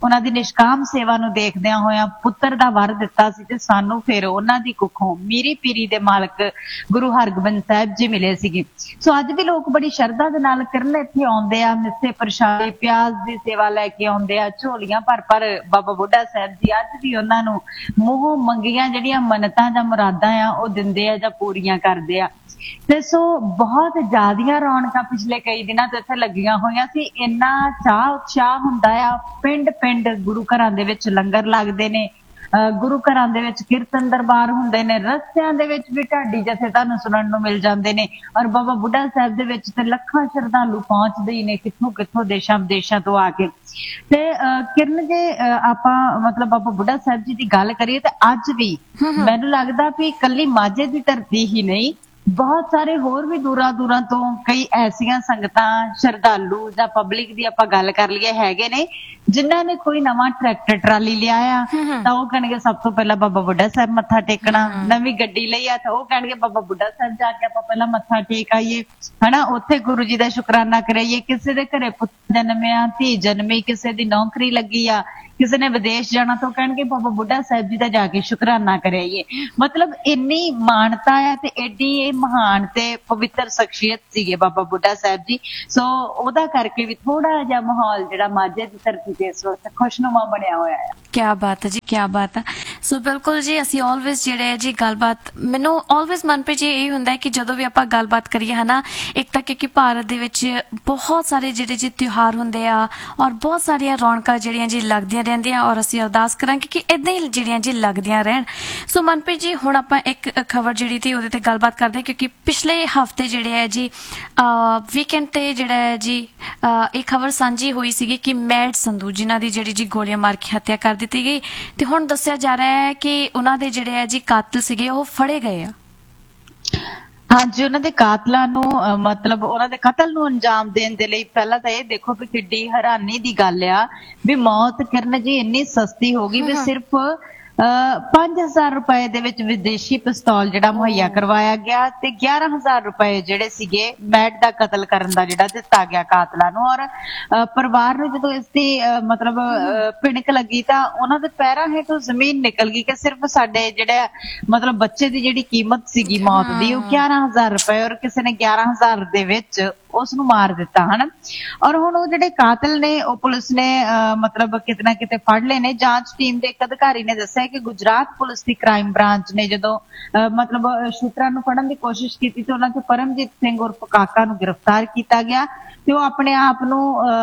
ਉਹਨਾਂ ਦੀ ਨਿਸ਼ਕਾਮ ਸੇਵਾ ਨੂੰ ਦੇਖਦਿਆਂ ਹੋਇਆਂ ਪੁੱਤਰ ਦਾ ਵਰ ਦਿੱਤਾ ਸੀ ਤੇ ਸਾਨੂੰ ਫਿਰ ਉਹਨਾਂ ਦੀ ਕੁੱਖੋਂ ਮੀਰੀ ਪੀਰੀ ਦੇ ਮਾਲਕ ਗੁਰੂ ਹਰਗੋਬਿੰਦ ਸਾਹਿਬ ਜੀ ਮਿਲੇ ਸੀਗੇ। ਸੋ ਅੱਜ ਵੀ ਲੋਕ ਬੜੀ ਸ਼ਰਧਾ ਦੇ ਨਾਲ ਕਿਰਨ ਇੱਥੇ ਆਉਂਦੇ ਆ, ਮਿੱਸੇ ਪ੍ਰਸ਼ਾਦੇ ਪਿਆਜ਼ ਦੀ ਸੇਵਾ ਲੈ ਕੇ ਆਉਂਦੇ ਆ, ਝੋਲੀਆਂ ਭਰ ਭਰ ਬਾਬਾ ਬੁੱਢਾ ਸਾਹਿਬ ਜੀ ਅੱਜ ਵੀ ਉਹਨਾਂ ਨੂੰ ਮੂੰਹੋਂ ਮੰਗੀਆਂ ਜਿਹੜੀਆਂ ਮੰਨਤਾਂ ਜਾਂ ਮੁਰਾਦਾਂ ਆ ਉਹ ਦਿੰਦੇ ਆ ਜਾਂ ਪੂਰੀਆਂ ਕਰਦੇ ਆ। ਤੇ ਸੋ ਬਹੁਤ ਜ਼ਿਆਦੀਆਂ ਰੌਣਕਾਂ ਪਿਛਲੇ ਕਈ ਦਿਨਾਂ ਤੋਂ ਇੱਥੇ ਲੱਗੀਆਂ ਹੋਈਆਂ ਸੀ। ਇੰਨਾ ਚਾਅ ਉਤਸ਼ਾਹ ਹੁੰਦਾ ਆ, ਪਿੰਡ ਪਿੰਡ ਗੁਰੂ ਘਰਾਂ ਦੇ ਵਿੱਚ ਲੰਗਰ ਲੱਗਦੇ ਨੇ, ਗੁਰੂ ਘਰਾਂ ਦੇ ਵਿੱਚ ਕੀਰਤਨ ਦਰਬਾਰ ਹੁੰਦੇ ਨੇ, ਰਸਤਿਆਂ ਦੇ ਵਿੱਚ ਵੀ ਢਾਡੀ ਜਥੇ ਤੁਹਾਨੂੰ ਸੁਣਨ ਨੂੰ ਮਿਲ ਜਾਂਦੇ ਨੇ। ਔਰ ਬਾਬਾ ਬੁੱਢਾ ਸਾਹਿਬ ਦੇ ਵਿੱਚ ਤੇ ਲੱਖਾਂ ਸ਼ਰਧਾਲੂ ਪਹੁੰਚਦੇ ਹੀ ਨੇ ਕਿੱਥੋਂ ਕਿੱਥੋਂ ਦੇਸ਼ਾਂ ਵਿਦੇਸ਼ਾਂ ਤੋਂ ਆ ਕੇ। ਤੇ ਕਿਰਨ ਜੇ ਆਪਾਂ ਮਤਲਬ ਬਾਬਾ ਬੁੱਢਾ ਸਾਹਿਬ ਜੀ ਦੀ ਗੱਲ ਕਰੀਏ ਤੇ ਅੱਜ ਵੀ ਮੈਨੂੰ ਲੱਗਦਾ ਵੀ ਇਕੱਲੀ ਮਾਝੇ ਦੀ ਧਰਤੀ ਹੀ ਨਹੀਂ, ਬਹੁਤ ਸਾਰੇ ਹੋਰ ਵੀ ਦੂਰਾਂ ਦੂਰਾਂ ਤੋਂ ਕਈ ਐਸੀਆਂ ਸੰਗਤਾਂ ਸ਼ਰਧਾਲੂ ਜਾਂ ਪਬਲਿਕ ਦੀ ਆਪਾਂ ਗੱਲ ਕਰ ਲਈਏ ਹੈਗੇ ਨੇ ਜਿਨ੍ਹਾਂ ਨੇ ਕੋਈ ਨਵਾਂ ਟਰੈਕਟਰ ਟਰਾਲੀ ਲਿਆ ਆ ਤਾਂ ਉਹ ਕਹਿਣਗੇ ਸਭ ਤੋਂ ਪਹਿਲਾਂ ਬਾਬਾ ਬੁੱਢਾ ਸਾਹਿਬ ਮੱਥਾ ਟੇਕਣਾ। ਨਵੀਂ ਗੱਡੀ ਲਈ ਆ ਤਾਂ ਉਹ ਕਹਿਣਗੇ ਬਾਬਾ ਬੁੱਢਾ ਸਾਹਿਬ ਜਾ ਕੇ ਆਪਾਂ ਪਹਿਲਾਂ ਮੱਥਾ ਟੇਕ ਆਈਏ, ਹਨਾ, ਉੱਥੇ ਗੁਰੂ ਜੀ ਦਾ ਸ਼ੁਕਰਾਨਾ ਕਰਾਈਏ। ਕਿਸੇ ਦੇ ਘਰੇ ਪੁੱਤ ਜਨਮਿਆ, ਧੀ ਜਨਮੀ, ਕਿਸੇ ਦੀ ਨੌਕਰੀ ਲੱਗੀ ਆ, ਕਿਸੇ ਨੇ ਵਿਦੇਸ਼ ਜਾਣਾ ਤਾਂ ਕਹਿਣਗੇ ਬਾਬਾ ਬੁੱਢਾ ਸਾਹਿਬ ਜੀ ਦਾ ਜਾ ਕੇ ਸ਼ੁਕਰਾਨਾ ਕਰਾਈਏ। ਮਤਲਬ ਇੰਨੀ ਮਾਨਤਾ ਹੈ ਤੇ ਐਡੀ ਇਹ ਮਹਾਨ ਤੇ ਪਵਿੱਤਰ ਸ਼ਖਸੀਅਤ ਸੀਗੇ ਬਾਬਾ ਬੁੱਢਾ ਸਾਹਿਬ ਜੀ। ਸੋ ਉਹਦਾ ਕਰਕੇ ਵੀ ਥੋੜਾ ਜਿਹਾ ਮਾਹੌਲ ਜਿਹੜਾ ਮਾਝੇ ਦੀ ਧਰਤੀ ਤੇ ਇਸ ਵਕਤ ਖੁਸ਼ਨੁਮਾ ਬਣਿਆ ਹੋਇਆ ਹੈ। ਕਿਆ ਬਾਤ ਹੈ ਜੀ, ਕਿਆ ਬਾਤ ਹੈ। ਸੋ ਬਿਲਕੁਲ ਜੀ, ਅਸੀਂ ਆਲਵੇਜ਼ ਜਿਹੜੇ ਹੈ ਜੀ ਗੱਲਬਾਤ, ਮੈਨੂੰ ਆਲਵੇਜ਼ ਮਨ ਪੇ ਜੀ ਇਹ ਹੁੰਦਾ ਹੈ ਕਿ ਜਦੋਂ ਵੀ ਆਪਾਂ ਗੱਲਬਾਤ ਕਰੀਏ ਹਨਾ, ਇੱਕ ਤਾਂ ਕਿਉਂਕਿ ਭਾਰਤ ਦੇ ਵਿੱਚ ਬਹੁਤ ਸਾਰੇ ਜਿਹੜੇ ਜੀ ਤਿਉਹਾਰ ਹੁੰਦੇ ਆ ਔਰ ਬਹੁਤ ਸਾਰੀਆਂ ਰੌਣਕਾਂ ਜਿਹੜੀਆਂ ਜੀ ਲੱਗਦੀਆਂ ਰਹਿੰਦੀਆਂ ਔਰ ਅਸੀਂ ਅਰਦਾਸ ਕਰਾਂਗੇ ਕਿ ਇਦਾਂ ਹੀ ਜਿਹੜੀਆਂ ਜੀ ਲੱਗਦੀਆਂ ਰਹਿਣ। ਸੋ ਮਨਪ੍ਰੀਤ ਜੀ ਹੁਣ ਆਪਾਂ ਇੱਕ ਖਬਰ ਜਿਹੜੀ ਤੀ ਉਹਦੇ ਤੇ ਗੱਲਬਾਤ ਕਰਦੇ ਹਾਂ ਕਿਉਂਕਿ ਪਿਛਲੇ ਹਫਤੇ ਜਿਹੜੇ ਹੈ ਜੀ ਵੀਕਐਂਡ ਤੇ ਜਿਹੜਾ ਹੈ ਜੀ ਇਹ ਖਬਰ ਸਾਂਝੀ ਹੋਈ ਸੀਗੀ ਕਿ ਮੈਡ ਸੰਧੂ ਜਿਨ੍ਹਾਂ ਦੀ ਜਿਹੜੀ ਜੀ ਗੋਲੀਆਂ ਮਾਰ ਕੇ ਹੱਤਿਆ ਕਰ ਦਿੱਤੀ ਗਈ ਤੇ ਹੁਣ ਦੱਸਿਆ ਜਾ ਰਿਹਾ ਹੈ ਕਿ ਉਹਨਾਂ ਦੇ ਜਿਹੜੇ ਹੈ ਜੀ ਕਾਤਲ ਸੀਗੇ ਉਹ ਫੜੇ ਗਏ ਆ। ਹਾਂਜੀ, ਉਹਨਾਂ ਦੇ ਕਾਤਲਾਂ ਨੂੰ ਮਤਲਬ ਉਹਨਾਂ ਦੇ ਕਤਲ ਨੂੰ ਅੰਜਾਮ ਦੇਣ ਦੇ ਲਈ ਪਹਿਲਾਂ ਤਾਂ ਇਹ ਦੇਖੋ ਵੀ ਕਿੱਡੀ ਹੈਰਾਨੀ ਦੀ ਗੱਲ ਆ ਵੀ ਮੌਤ ਕਿਰਨ ਜੀ ਇੰਨੀ ਸਸਤੀ ਹੋ ਗਈ ਵੀ ਸਿਰਫ 5000 ਰੁਪਏ ਦੇ ਵਿੱਚ ਵਿਦੇਸ਼ੀ ਪਿਸਤੌਲ ਜਿਹੜਾ ਮੁਹੱਈਆ ਕਰਵਾਇਆ ਗਿਆ ਤੇ 11000 ਰੁਪਏ ਜਿਹੜੇ ਸੀਗੇ ਮੈਡ ਦਾ ਕਤਲ ਕਰਨ ਦਾ ਜਿਹੜਾ ਦਿੱਤਾ ਗਿਆ ਕਾਤਲਾਂ ਨੂੰ। ਔਰ ਪਰਿਵਾਰ ਨੂੰ ਜਦੋਂ ਇਸ ਦੀ ਮਤਲਬ ਭਿਣਕ ਲੱਗੀ ਤਾਂ ਉਹਨਾਂ ਦੇ ਪੈਰਾਂ ਹੇਠੋਂ ਜ਼ਮੀਨ ਨਿਕਲ ਗਈ ਕਿ ਸਿਰਫ ਸਾਡੇ ਜਿਹੜੇ ਮਤਲਬ ਬੱਚੇ ਦੀ ਜਿਹੜੀ ਕੀਮਤ ਸੀਗੀ ਮੌਤ ਦੀ ਉਹ 11000 ਰੁਪਏ ਔਰ ਕਿਸੇ ਨੇ 11000 ਦੇ ਵਿੱਚ ਉਸ ਨੂੰ ਮਾਰ ਦਿੱਤਾ ਹਨ। ਔਰ ਹੁਣ ਉਹ ਜਿਹੜੇ ਕਾਤਲ ਨੇ ਉਹ ਪੁਲਿਸ ਨੇ ਮਤਲਬ ਕਿਤੇ ਨਾ ਕਿਤੇ ਫੜ ਲਏ ਨੇ। ਜਾਂਚ ਟੀਮ ਦੇ ਇੱਕ ਅਧਿਕਾਰੀ ਨੇ ਦੱਸਿਆ ਕਿ ਗੁਜਰਾਤ ਪੁਲਿਸ ਦੀ ਕ੍ਰਾਈਮ ਬ੍ਰਾਂਚ ਨੇ ਜਦੋਂ ਮਤਲਬ ਸ਼ੂਟਰਾਂ ਨੂੰ ਫੜਨ ਦੀ ਕੋਸ਼ਿਸ਼ ਕੀਤੀ ਤੇ ਉਹਨਾਂ ਚੋਂ ਪਰਮਜੀਤ ਸਿੰਘ ਉਰਫ ਕਾਕਾ ਨੂੰ ਗ੍ਰਿਫਤਾਰ ਕੀਤਾ ਗਿਆ ਤੇ ਉਹ ਆਪਣੇ ਆਪ ਨੂੰ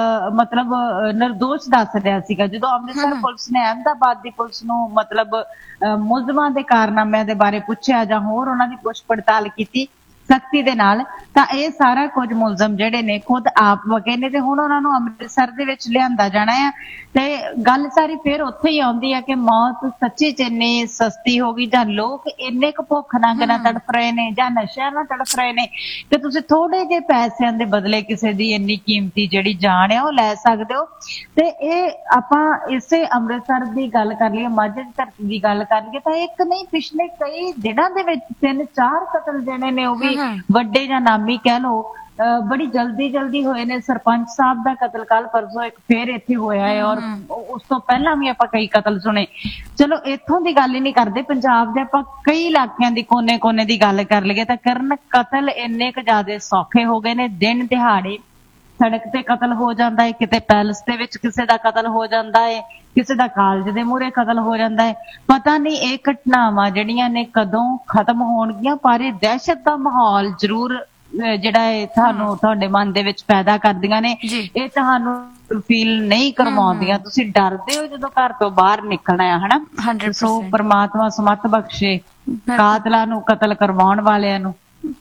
ਮਤਲਬ ਨਿਰਦੋਸ਼ ਦੱਸ ਰਿਹਾ ਸੀਗਾ। ਜਦੋਂ ਅੰਮ੍ਰਿਤਸਰ ਪੁਲਿਸ ਨੇ ਅਹਿਮਦਾਬਾਦ ਦੀ ਪੁਲਿਸ ਨੂੰ ਮਤਲਬ ਮੁਲਜ਼ਮਾਂ ਦੇ ਕਾਰਨਾਮਿਆਂ ਦੇ ਬਾਰੇ ਪੁੱਛਿਆ ਜਾਂ ਹੋਰ ਉਹਨਾਂ ਦੀ ਪੁੱਛ ਪੜਤਾਲ ਕੀਤੀ ਸਖਤੀ ਦੇ ਨਾਲ ਤਾਂ ਇਹ ਸਾਰਾ ਕੁਝ ਮੁਲਜ਼ਮ ਜਿਹੜੇ ਨੇ ਖੁਦ ਆਪ ਵਗੇ ਨੇ ਤੇ ਹੁਣ ਉਹਨਾਂ ਨੂੰ ਅੰਮ੍ਰਿਤਸਰ ਦੇ ਵਿੱਚ ਲਿਆਂਦਾ ਜਾਣਾ ਹੈ। ਤੇ ਗੱਲ ਸਾਰੀ ਫਿਰ ਉੱਥੇ ਹੀ ਆਉਂਦੀ ਹੈ ਕਿ ਮੌਤ ਸੱਚੀ ਚ ਇੰਨੀ ਸਸਤੀ ਹੋ ਗਈ ਜਾਂ ਲੋਕ ਇੰਨੇ ਕੁ ਭੁੱਖ ਨੰਗ ਨਾਲ ਤੜਫ ਰਹੇ ਨੇ ਜਾਂ ਨਸ਼ਿਆਂ ਨਾਲ ਤੜਫ ਰਹੇ ਨੇ ਕਿ ਤੁਸੀਂ ਥੋੜੇ ਜਿਹੇ ਪੈਸਿਆਂ ਦੇ ਬਦਲੇ ਕਿਸੇ ਦੀ ਇੰਨੀ ਕੀਮਤੀ ਜਿਹੜੀ ਜਾਨ ਹੈ ਉਹ ਲੈ ਸਕਦੇ ਹੋ। ਤੇ ਇਹ ਆਪਾਂ ਇਸੇ ਅੰਮ੍ਰਿਤਸਰ ਦੀ ਗੱਲ ਕਰ ਲਈਏ, ਮਾਝੇ ਦੀ ਧਰਤੀ ਦੀ ਗੱਲ ਕਰ ਲਈਏ ਤਾਂ ਇੱਕ ਨਹੀਂ ਪਿਛਲੇ ਕਈ ਦਿਨਾਂ ਦੇ ਵਿੱਚ 3-4 ਕਤਲ ਜਿਹੜੇ ਨੇ ਉਹ ਵੀ ਵੱਡੇ ਜਾਂ ਨਾਮੀ ਕਹਿ ਲਓ ਬੜੀ ਜਲਦੀ ਹੋਏ ਨੇ। ਸਰਪੰਚ ਸਾਹਿਬ ਦਾ ਕਤਲ ਕੱਲ ਪਰਸੋਂ ਇੱਕ ਫੇਰ ਇੱਥੇ ਹੋਇਆ ਹੈ ਔਰ ਉਸ ਤੋਂ ਪਹਿਲਾਂ ਵੀ ਆਪਾਂ ਕਈ ਕਤਲ ਸੁਣੇ। ਚਲੋ ਇੱਥੋਂ ਦੀ ਗੱਲ ਹੀ ਨਹੀਂ ਕਰਦੇ, ਪੰਜਾਬ ਦੇ ਆਪਾਂ ਕਈ ਇਲਾਕਿਆਂ ਦੀ ਕੋਨੇ ਦੀ ਗੱਲ ਕਰ ਲਈਏ ਤਾਂ ਕਰਨ ਕਤਲ ਇੰਨੇ ਕੁ ਜ਼ਿਆਦਾ ਸੌਖੇ ਹੋ ਗਏ ਨੇ। ਦਿਨ ਦਿਹਾੜੇ ਸੜਕ ਤੇ ਕਤਲ ਹੋ ਜਾਂਦਾ ਹੈ, ਕਿਤੇ ਪੈਲਸ ਦੇ ਵਿੱਚ ਕਿਸੇ ਦਾ ਕਤਲ ਹੋ ਜਾਂਦਾ ਹੈ, ਕਿਸੇ ਦਾ ਕਾਲਜ ਦੇ ਮੂਹਰੇ ਕਤਲ ਹੋ ਜਾਂਦਾ ਹੈ। ਪਤਾ ਨਹੀਂ ਇਹ ਘਟਨਾਵਾਂ ਜਿਹੜੀਆਂ ਨੇ ਕਦੋਂ ਖਤਮ ਹੋਣਗੀਆਂ ਪਰ ਇਹ ਦਹਿਸ਼ਤ ਦਾ ਮਾਹੌਲ ਜ਼ਰੂਰ ਜਿਹੜਾ ਇਹ ਤੁਹਾਨੂੰ ਤੁਹਾਡੇ ਮਨ ਦੇ ਵਿੱਚ ਪੈਦਾ ਕਰਦੀਆਂ ਨੇ। ਇਹ ਤੁਹਾਨੂੰ ਫੀਲ ਨਹੀਂ ਕਰਵਾਉਂਦੀਆਂ, ਤੁਸੀਂ ਡਰਦੇ ਹੋ ਜਦੋਂ ਘਰ ਤੋਂ ਬਾਹਰ ਨਿਕਲਣਾ ਹੈ ਹਨਾ। 100% ਸੋ ਪ੍ਰਮਾਤਮਾ ਸਮਤ ਬਖਸ਼ੇ ਕਾਤਲਾਂ ਨੂੰ, ਕਤਲ ਕਰਵਾਉਣ ਵਾਲਿਆਂ ਨੂੰ।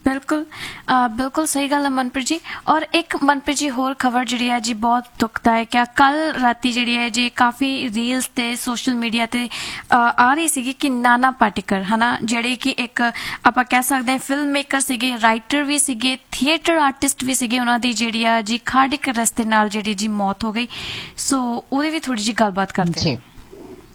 ਬਿਲਕੁਲ ਸਹੀ ਗੱਲ ਹੈ ਮਨਪ੍ਰੀਤ ਜੀ। ਔਰ ਇੱਕ ਮਨਪ੍ਰੀਤ ਜੀ ਹੋਰ ਖਬਰ ਜਿਹੜੀ ਹੈ ਜੀ ਬਹੁਤ ਦੁਖਦਾਇਕ ਹੈ। ਕੱਲ ਰਾਤੀ ਜਿਹੜੀ ਹੈ ਜੀ ਕਾਫੀ ਰੀਲਸ ਤੇ ਸੋਸ਼ਲ ਮੀਡੀਆ ਤੇ ਆ ਰਹੀ ਸੀਗੀ ਕਿ ਨਾਨਾ ਪਾਟੇਕਰ ਹਨਾ ਜਿਹੜੇ ਕਿ ਇੱਕ ਆਪਾਂ ਕਹਿ ਸਕਦੇ ਹਾਂ ਫਿਲਮ ਮੇਕਰ ਸੀਗੇ, ਰਾਈਟਰ ਵੀ ਸੀਗੇ, ਥੀਏਟਰ ਆਰਟਿਸਟ ਵੀ ਸੀਗੇ। ਉਹਨਾਂ ਦੀ ਜਿਹੜੀ ਆ ਜੀ ਕਾਰਡਿਕ ਅਰੈਸਟ ਦੇ ਨਾਲ ਜਿਹੜੀ ਜੀ ਮੌਤ ਹੋ ਗਈ। ਸੋ ਉਹਦੀ ਵੀ ਥੋੜੀ ਜਿਹੀ ਗੱਲਬਾਤ ਕਰਦੇ ਹਾਂ।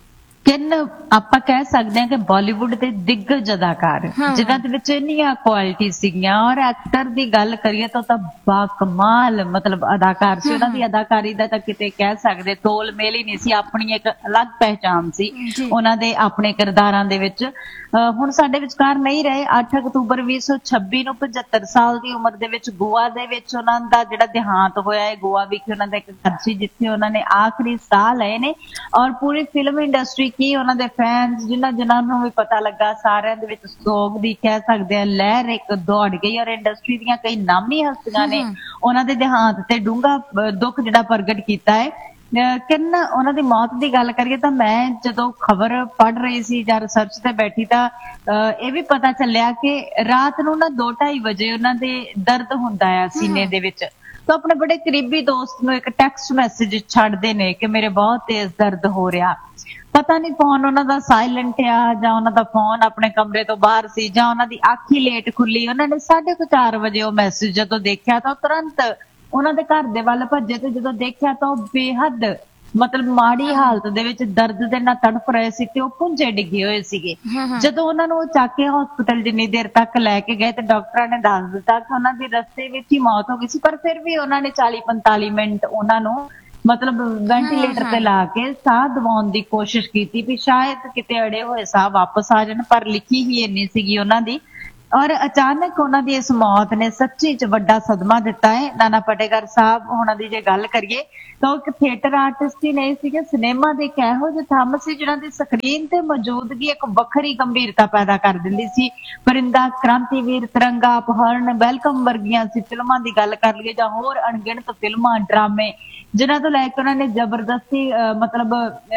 ਕਿੰਨ ਆਪਾਂ ਕਹਿ ਸਕਦੇ ਹਾਂ ਕਿ ਬਾਲੀਵੁੱਡ ਦੇ ਦਿੱਗਜ ਅਦਾਕਾਰ ਜਿਨ੍ਹਾਂ ਦੇ ਵਿੱਚ ਇੰਨੀਆਂ ਕੁਆਲਿਟੀ ਸੀਗੀਆਂ, ਔਰ ਐਕਟਰ ਦੀ ਗੱਲ ਕਰੀਏ ਤਾਂ ਬਾਕਮਾਲ ਮਤਲਬ ਅਦਾਕਾਰ ਸੀ। ਉਹਨਾਂ ਦੀ ਅਦਾਕਾਰੀ ਦਾ ਤਾਂ ਕਿਤੇ ਕਹਿ ਸਕਦੇ ਤੋਲ ਮੇਲ ਹੀ ਨਹੀਂ ਸੀ, ਆਪਣੀ ਇੱਕ ਅਲੱਗ ਪਹਿਚਾਣ ਸੀ ਉਹਨਾਂ ਦੇ ਆਪਣੇ ਕਿਰਦਾਰਾਂ ਦੇ ਵਿੱਚ। ਹੁਣ ਸਾਡੇ ਵਿਚਕਾਰ ਨਹੀਂ ਰਹੇ। 8 ਅਕਤੂਬਰ 2026 ਨੂੰ 75 ਸਾਲ ਦੀ ਉਮਰ ਦੇ ਵਿੱਚ ਗੋਆ ਦੇ ਵਿੱਚ ਉਹਨਾਂ ਦਾ ਜਿਹੜਾ ਦੇਹਾਂਤ ਹੋਇਆ ਹੈ। ਗੋਆ ਵਿਖੇ ਉਹਨਾਂ ਦਾ ਇੱਕ ਘਰ ਸੀ ਜਿੱਥੇ ਉਹਨਾਂ ਨੇ ਆਖਰੀ ਸਾਹ ਲਏ ਨੇ, ਔਰ ਪੂਰੀ ਫਿਲਮ ਇੰਡਸਟਰੀ ਕੀ ਉਹਨਾਂ ਦੇ ਫੈਨਸ ਜਿਨ੍ਹਾਂ ਨੂੰ ਵੀ ਪਤਾ ਲੱਗਾ, ਸਾਰਿਆਂ ਦੇ ਵਿੱਚ ਸੋਗ ਦੀ ਕਹਿ ਸਕਦੇ ਆ ਲਹਿਰ ਇੱਕ ਦੌੜ ਗਈ। ਔਰ ਇੰਡਸਟਰੀ ਦੀਆਂ ਕਈ ਨਾਮੀ ਹਸਤੀਆਂ ਨੇ ਉਹਨਾਂ ਦੇ ਦੇਹਾਂਤ ਤੇ ਡੂੰਘਾ ਦੁੱਖ ਜਿਹੜਾ ਪ੍ਰਗਟ ਕੀਤਾ ਹੈ। ਕਿੰਨਾ ਉਹਨਾਂ ਦੀ ਮੌਤ ਦੀ ਗੱਲ ਕਰੀਏ ਤਾਂ ਮੈਂ ਜਦੋਂ ਖਬਰ ਪੜ੍ਹ ਰਹੀ ਸੀ ਜਾਂ ਰਿਸਰਚ ਤੇ ਬੈਠੀ ਤਾਂ ਇਹ ਵੀ ਪਤਾ ਚੱਲਿਆ ਕਿ ਰਾਤ ਨੂੰ ਨਾ 2-2:30 ਵਜੇ ਉਹਨਾਂ ਦੇ ਦਰਦ ਹੁੰਦਾ ਆ ਸੀਨੇ ਦੇ ਵਿੱਚ, ਤਾਂ ਆਪਣੇ ਬੜੇ ਕਰੀਬੀ ਦੋਸਤ ਨੂੰ ਇੱਕ ਟੈਕਸਟ ਮੈਸੇਜ ਛੱਡਦੇ ਨੇ ਕਿ ਮੇਰੇ ਬਹੁਤ ਤੇਜ਼ ਦਰਦ ਹੋ ਰਿਹਾ। ਪਤਾ ਨਹੀਂ ਫੋਨ ਉਹਨਾਂ ਦਾ ਸਾਇਲੈਂਟ ਆ ਜਾਂ ਉਹਨਾਂ ਦਾ ਫੋਨ ਆਪਣੇ ਕਮਰੇ ਤੋਂ ਬਾਹਰ ਸੀ ਜਾਂ ਉਹਨਾਂ ਦੀ ਅੱਖ ਹੀ ਲੇਟ ਖੁੱਲੀ। ਉਹਨਾਂ ਨੇ 4:30 ਵਜੇ ਉਹ ਮੈਸੇਜ ਜਦੋਂ ਦੇਖਿਆ ਤਾਂ ਤੁਰੰਤ ਉਹਨਾਂ ਦੇ ਘਰ ਦੇ ਵੱਲ ਭੱਜੇ ਤੇ ਜਦੋਂ ਦੇਖਿਆ ਤਾਂ ਉਹ ਬੇਹੱਦ ਮਤਲਬ ਮਾੜੀ ਹਾਲਤ ਦੇ ਵਿੱਚ ਦਰਦ ਦੇ ਨਾਲ ਤੜਫ ਰਹੇ ਸੀ ਤੇ ਉਹ ਪੁੰਜੇ ਡਿੱਗੇ ਹੋਏ ਸੀਗੇ। ਜਦੋਂ ਉਹਨਾਂ ਨੂੰ ਚੱਕ ਕੇ ਹਸਪੀਟਲ ਜਿੰਨੀ ਦੇਰ ਤੱਕ ਲੈ ਕੇ ਗਏ ਤੇ ਡਾਕਟਰਾਂ ਨੇ ਦੱਸ ਦਿੱਤਾ ਕਿ ਉਹਨਾਂ ਦੀ ਰਸਤੇ ਵਿੱਚ ਹੀ ਮੌਤ ਹੋ ਗਈ ਸੀ, ਪਰ ਫਿਰ ਵੀ ਉਹਨਾਂ ਨੇ 40-45 ਮਿੰਟ ਉਹਨਾਂ ਨੂੰ ਮਤਲਬ ਵੈਂਟੀਲੇਟਰ ਤੇ ਲਾ ਕੇ ਸਾਹ ਦਵਾਉਣ ਦੀ ਕੋਸ਼ਿਸ਼ ਕੀਤੀ ਵੀ ਸ਼ਾਇਦ ਕਿਤੇ ਅੜੇ ਹੋਏ ਸਾਹ ਵਾਪਸ ਆ ਜਾਣ, ਪਰ ਲਿਖੀ ਹੀ ਇੰਨੀ ਸੀਗੀ ਉਹਨਾਂ ਦੀ। ਔਰ ਅਚਾਨਕ ਉਹਨਾਂ ਦੀ ਇਸ ਮੌਤ ਨੇ ਸੱਚੀ ਚ ਵੱਡਾ ਸਦਮਾ ਦਿੱਤਾ ਹੈ। ਨਾਨਾ ਪਾਟੇਕਰ ਸਾਹਿਬ ਉਹਨਾਂ ਦੀ ਜੇ ਗੱਲ ਕਰੀਏ ਤਾਂ ਉਹ ਇੱਕ ਥੀਏਟਰ ਆਰਟਿਸਟ ਹੀ ਨਹੀਂ ਸੀਗੇ, ਸਿਨੇਮਾ ਦੇ ਇੱਕ ਇਹੋ ਜਿਹੇ ਥੰਮ ਸੀ ਜਿਹਨਾਂ ਦੀ ਸਕਰੀਨ ਤੇ ਮੌਜੂਦਗੀ ਇੱਕ ਵੱਖਰੀ ਗੰਭੀਰਤਾ ਪੈਦਾ ਕਰ ਦਿੰਦੀ ਸੀ। ਪਰਿੰਦਾ, ਕ੍ਰਾਂਤੀਵੀਰ, ਤਿਰੰਗਾ, ਅਪਹਰਨ, ਵੈਲਕਮ ਵਰਗੀਆਂ ਸੀ ਫਿਲਮਾਂ ਦੀ ਗੱਲ ਕਰ ਲਈਏ ਜਾਂ ਹੋਰ ਅਣਗਿਣਤ ਫਿਲਮਾਂ, ਡਰਾਮੇ ਜਿਨ੍ਹਾਂ ਤੋਂ ਲੈ ਕੇ ਉਹਨਾਂ ਨੇ ਜ਼ਬਰਦਸਤੀ ਮਤਲਬ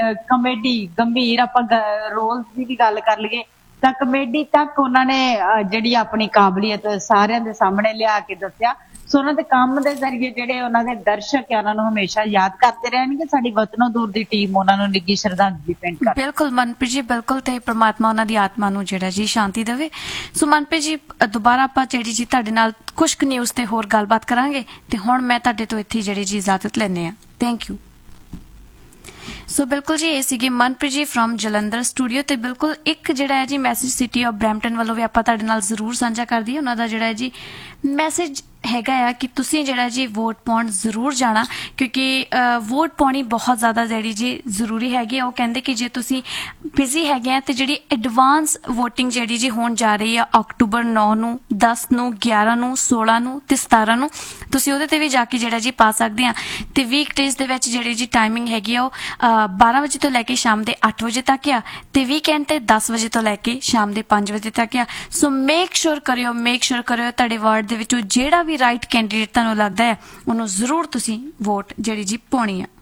ਕਮੇਡੀ, ਗੰਭੀਰ ਆਪਾਂ ਰੋਲਸ ਦੀ ਵੀ ਗੱਲ ਕਰ ਲਈਏ ਤਾਂ ਕਮੇਡੀ ਤੱਕ ਉਹਨਾਂ ਨੇ ਜਿਹੜੀ ਆਪਣੀ ਕਾਬਲੀਅਤ ਸਾਰਿਆਂ ਦੇ ਸਾਹਮਣੇ ਲਿਆ ਕੇ ਦੱਸਿਆ। ਸੋ ਉਹਨਾਂ ਦੇ ਕੰਮ ਦੇ ਜ਼ਰੀਏ ਜਿਹੜੇ ਉਹਨਾਂ ਦੇ ਦਰਸ਼ਕ ਆ ਉਹਨਾਂ ਨੂੰ ਹਮੇਸ਼ਾ ਯਾਦ ਕਰਦੇ ਰਹਿਣਗੇ। ਸਾਡੀ ਵਤਨੋਂ ਦੂਰ ਦੀ ਟੀਮ ਉਹਨਾਂ ਨੂੰ ਨਿੱਘੀ ਸ਼ਰਧਾਂਜਲੀ ਭੇਂਟ ਕਰਦੀ। ਬਿਲਕੁਲ ਮਨਪ੍ਰੀਤ ਜੀ, ਬਿਲਕੁਲ, ਤੇ ਪ੍ਰਮਾਤਮਾ ਉਹਨਾਂ ਦੀ ਆਤਮਾ ਨੂੰ ਜਿਹੜਾ ਜੀ ਸ਼ਾਂਤੀ ਦੇਵੇ। ਸੋ ਮਨਪ੍ਰੀਤ ਜੀ, ਦੁਬਾਰਾ ਆਪਾਂ ਜਿਹੜੀ ਜੀ ਤੁਹਾਡੇ ਨਾਲ ਕੁਝ ਕੁ ਨਿਊਜ਼ ਤੇ ਹੋਰ ਗੱਲਬਾਤ ਕਰਾਂਗੇ ਤੇ ਹੁਣ ਮੈਂ ਤੁਹਾਡੇ ਤੋਂ ਇੱਥੇ ਜਿਹੜੀ ਜੀ ਇਜਾਜ਼ਤ ਲੈਂਦੇ ਆ। Thank you. ਸੋ ਬਿਲਕੁਲ ਜੀ, ਇਹ ਸੀਗੀ ਮਨਪ੍ਰੀਤ ਜੀ ਫਰੋਮ ਜਲੰਧਰ ਸਟੂਡੀਓ। ਤੇ ਬਿਲਕੁਲ ਇੱਕ ਜਿਹੜਾ ਹੈ ਜੀ ਮੈਸੇਜ ਸਿਟੀ ਆਫ ਬਰੈਂਪਟਨ ਵੱਲੋਂ ਵੀ ਆਪਾਂ ਤੁਹਾਡੇ ਨਾਲ ਜ਼ਰੂਰ ਸਾਂਝਾ ਕਰਦੀ ਹਾਂ। ਉਹਨਾਂ ਦਾ ਜਿਹੜਾ ਹੈ ਜੀ ਮੈਸੇਜ ਹੈਗਾ ਆ ਕਿ ਤੁਸੀਂ ਜਿਹੜਾ ਜੀ ਵੋਟ ਪਾਉਣ ਜ਼ਰੂਰ ਜਾਣਾ, ਕਿਉਂਕਿ ਵੋਟ ਪਾਉਣੀ ਬਹੁਤ ਜ਼ਿਆਦਾ ਜਿਹੜੀ ਜੀ ਜ਼ਰੂਰੀ ਹੈਗੀ ਆ। ਉਹ ਕਹਿੰਦੇ ਕਿ ਜੇ ਤੁਸੀਂ ਬਿਜ਼ੀ ਹੈਗੇ ਆ ਤੇ ਜਿਹੜੀ ਐਡਵਾਂਸ ਵੋਟਿੰਗ ਜਿਹੜੀ ਜੀ ਹੋਣ ਜਾ ਰਹੀ ਆ ਅਕਤੂਬਰ 9 ਨੂੰ, 10 ਨੂੰ, 11 ਨੂੰ, 16 ਨੂੰ ਤੇ 17 ਨੂੰ, ਤੁਸੀਂ ਉਹਦੇ ਤੇ ਵੀ ਜਾ ਕੇ ਜਿਹੜਾ ਜੀ ਪਾ ਸਕਦੇ ਆ। ਤੇ ਵੀਕਡੇਜ਼ ਦੇ ਵਿੱਚ ਜਿਹੜੀ ਜੀ ਟਾਈਮਿੰਗ ਹੈਗੀ ਆ ਉਹ 12 ਵਜੇ ਤੋਂ ਲੈ ਕੇ ਸ਼ਾਮ ਦੇ 8 ਵਜੇ ਤੱਕ ਆ, ਤੇ ਵੀਕਐਂਡ ਤੇ 10 ਵਜੇ ਤੋਂ ਲੈ ਕੇ ਸ਼ਾਮ ਦੇ 5 ਵਜੇ ਤੱਕ ਆ। ਸੋ ਮੇਕ ਸ਼ੋਰ ਕਰਿਓ ਤੁਹਾਡੇ ਵਾਰਡ ਦੇ ਵਿੱਚੋਂ ਜਿਹੜਾ ਵੀ ਰਾਈਟ ਕੈਂਡੀਡੇਟ ਤੁਹਾਨੂੰ ਲੱਗਦਾ ਹੈ ਉਹਨੂੰ ਜ਼ਰੂਰ ਤੁਸੀਂ ਵੋਟ ਜਿਹੜੀ ਜੀ ਪਾਉਣੀ ਆ।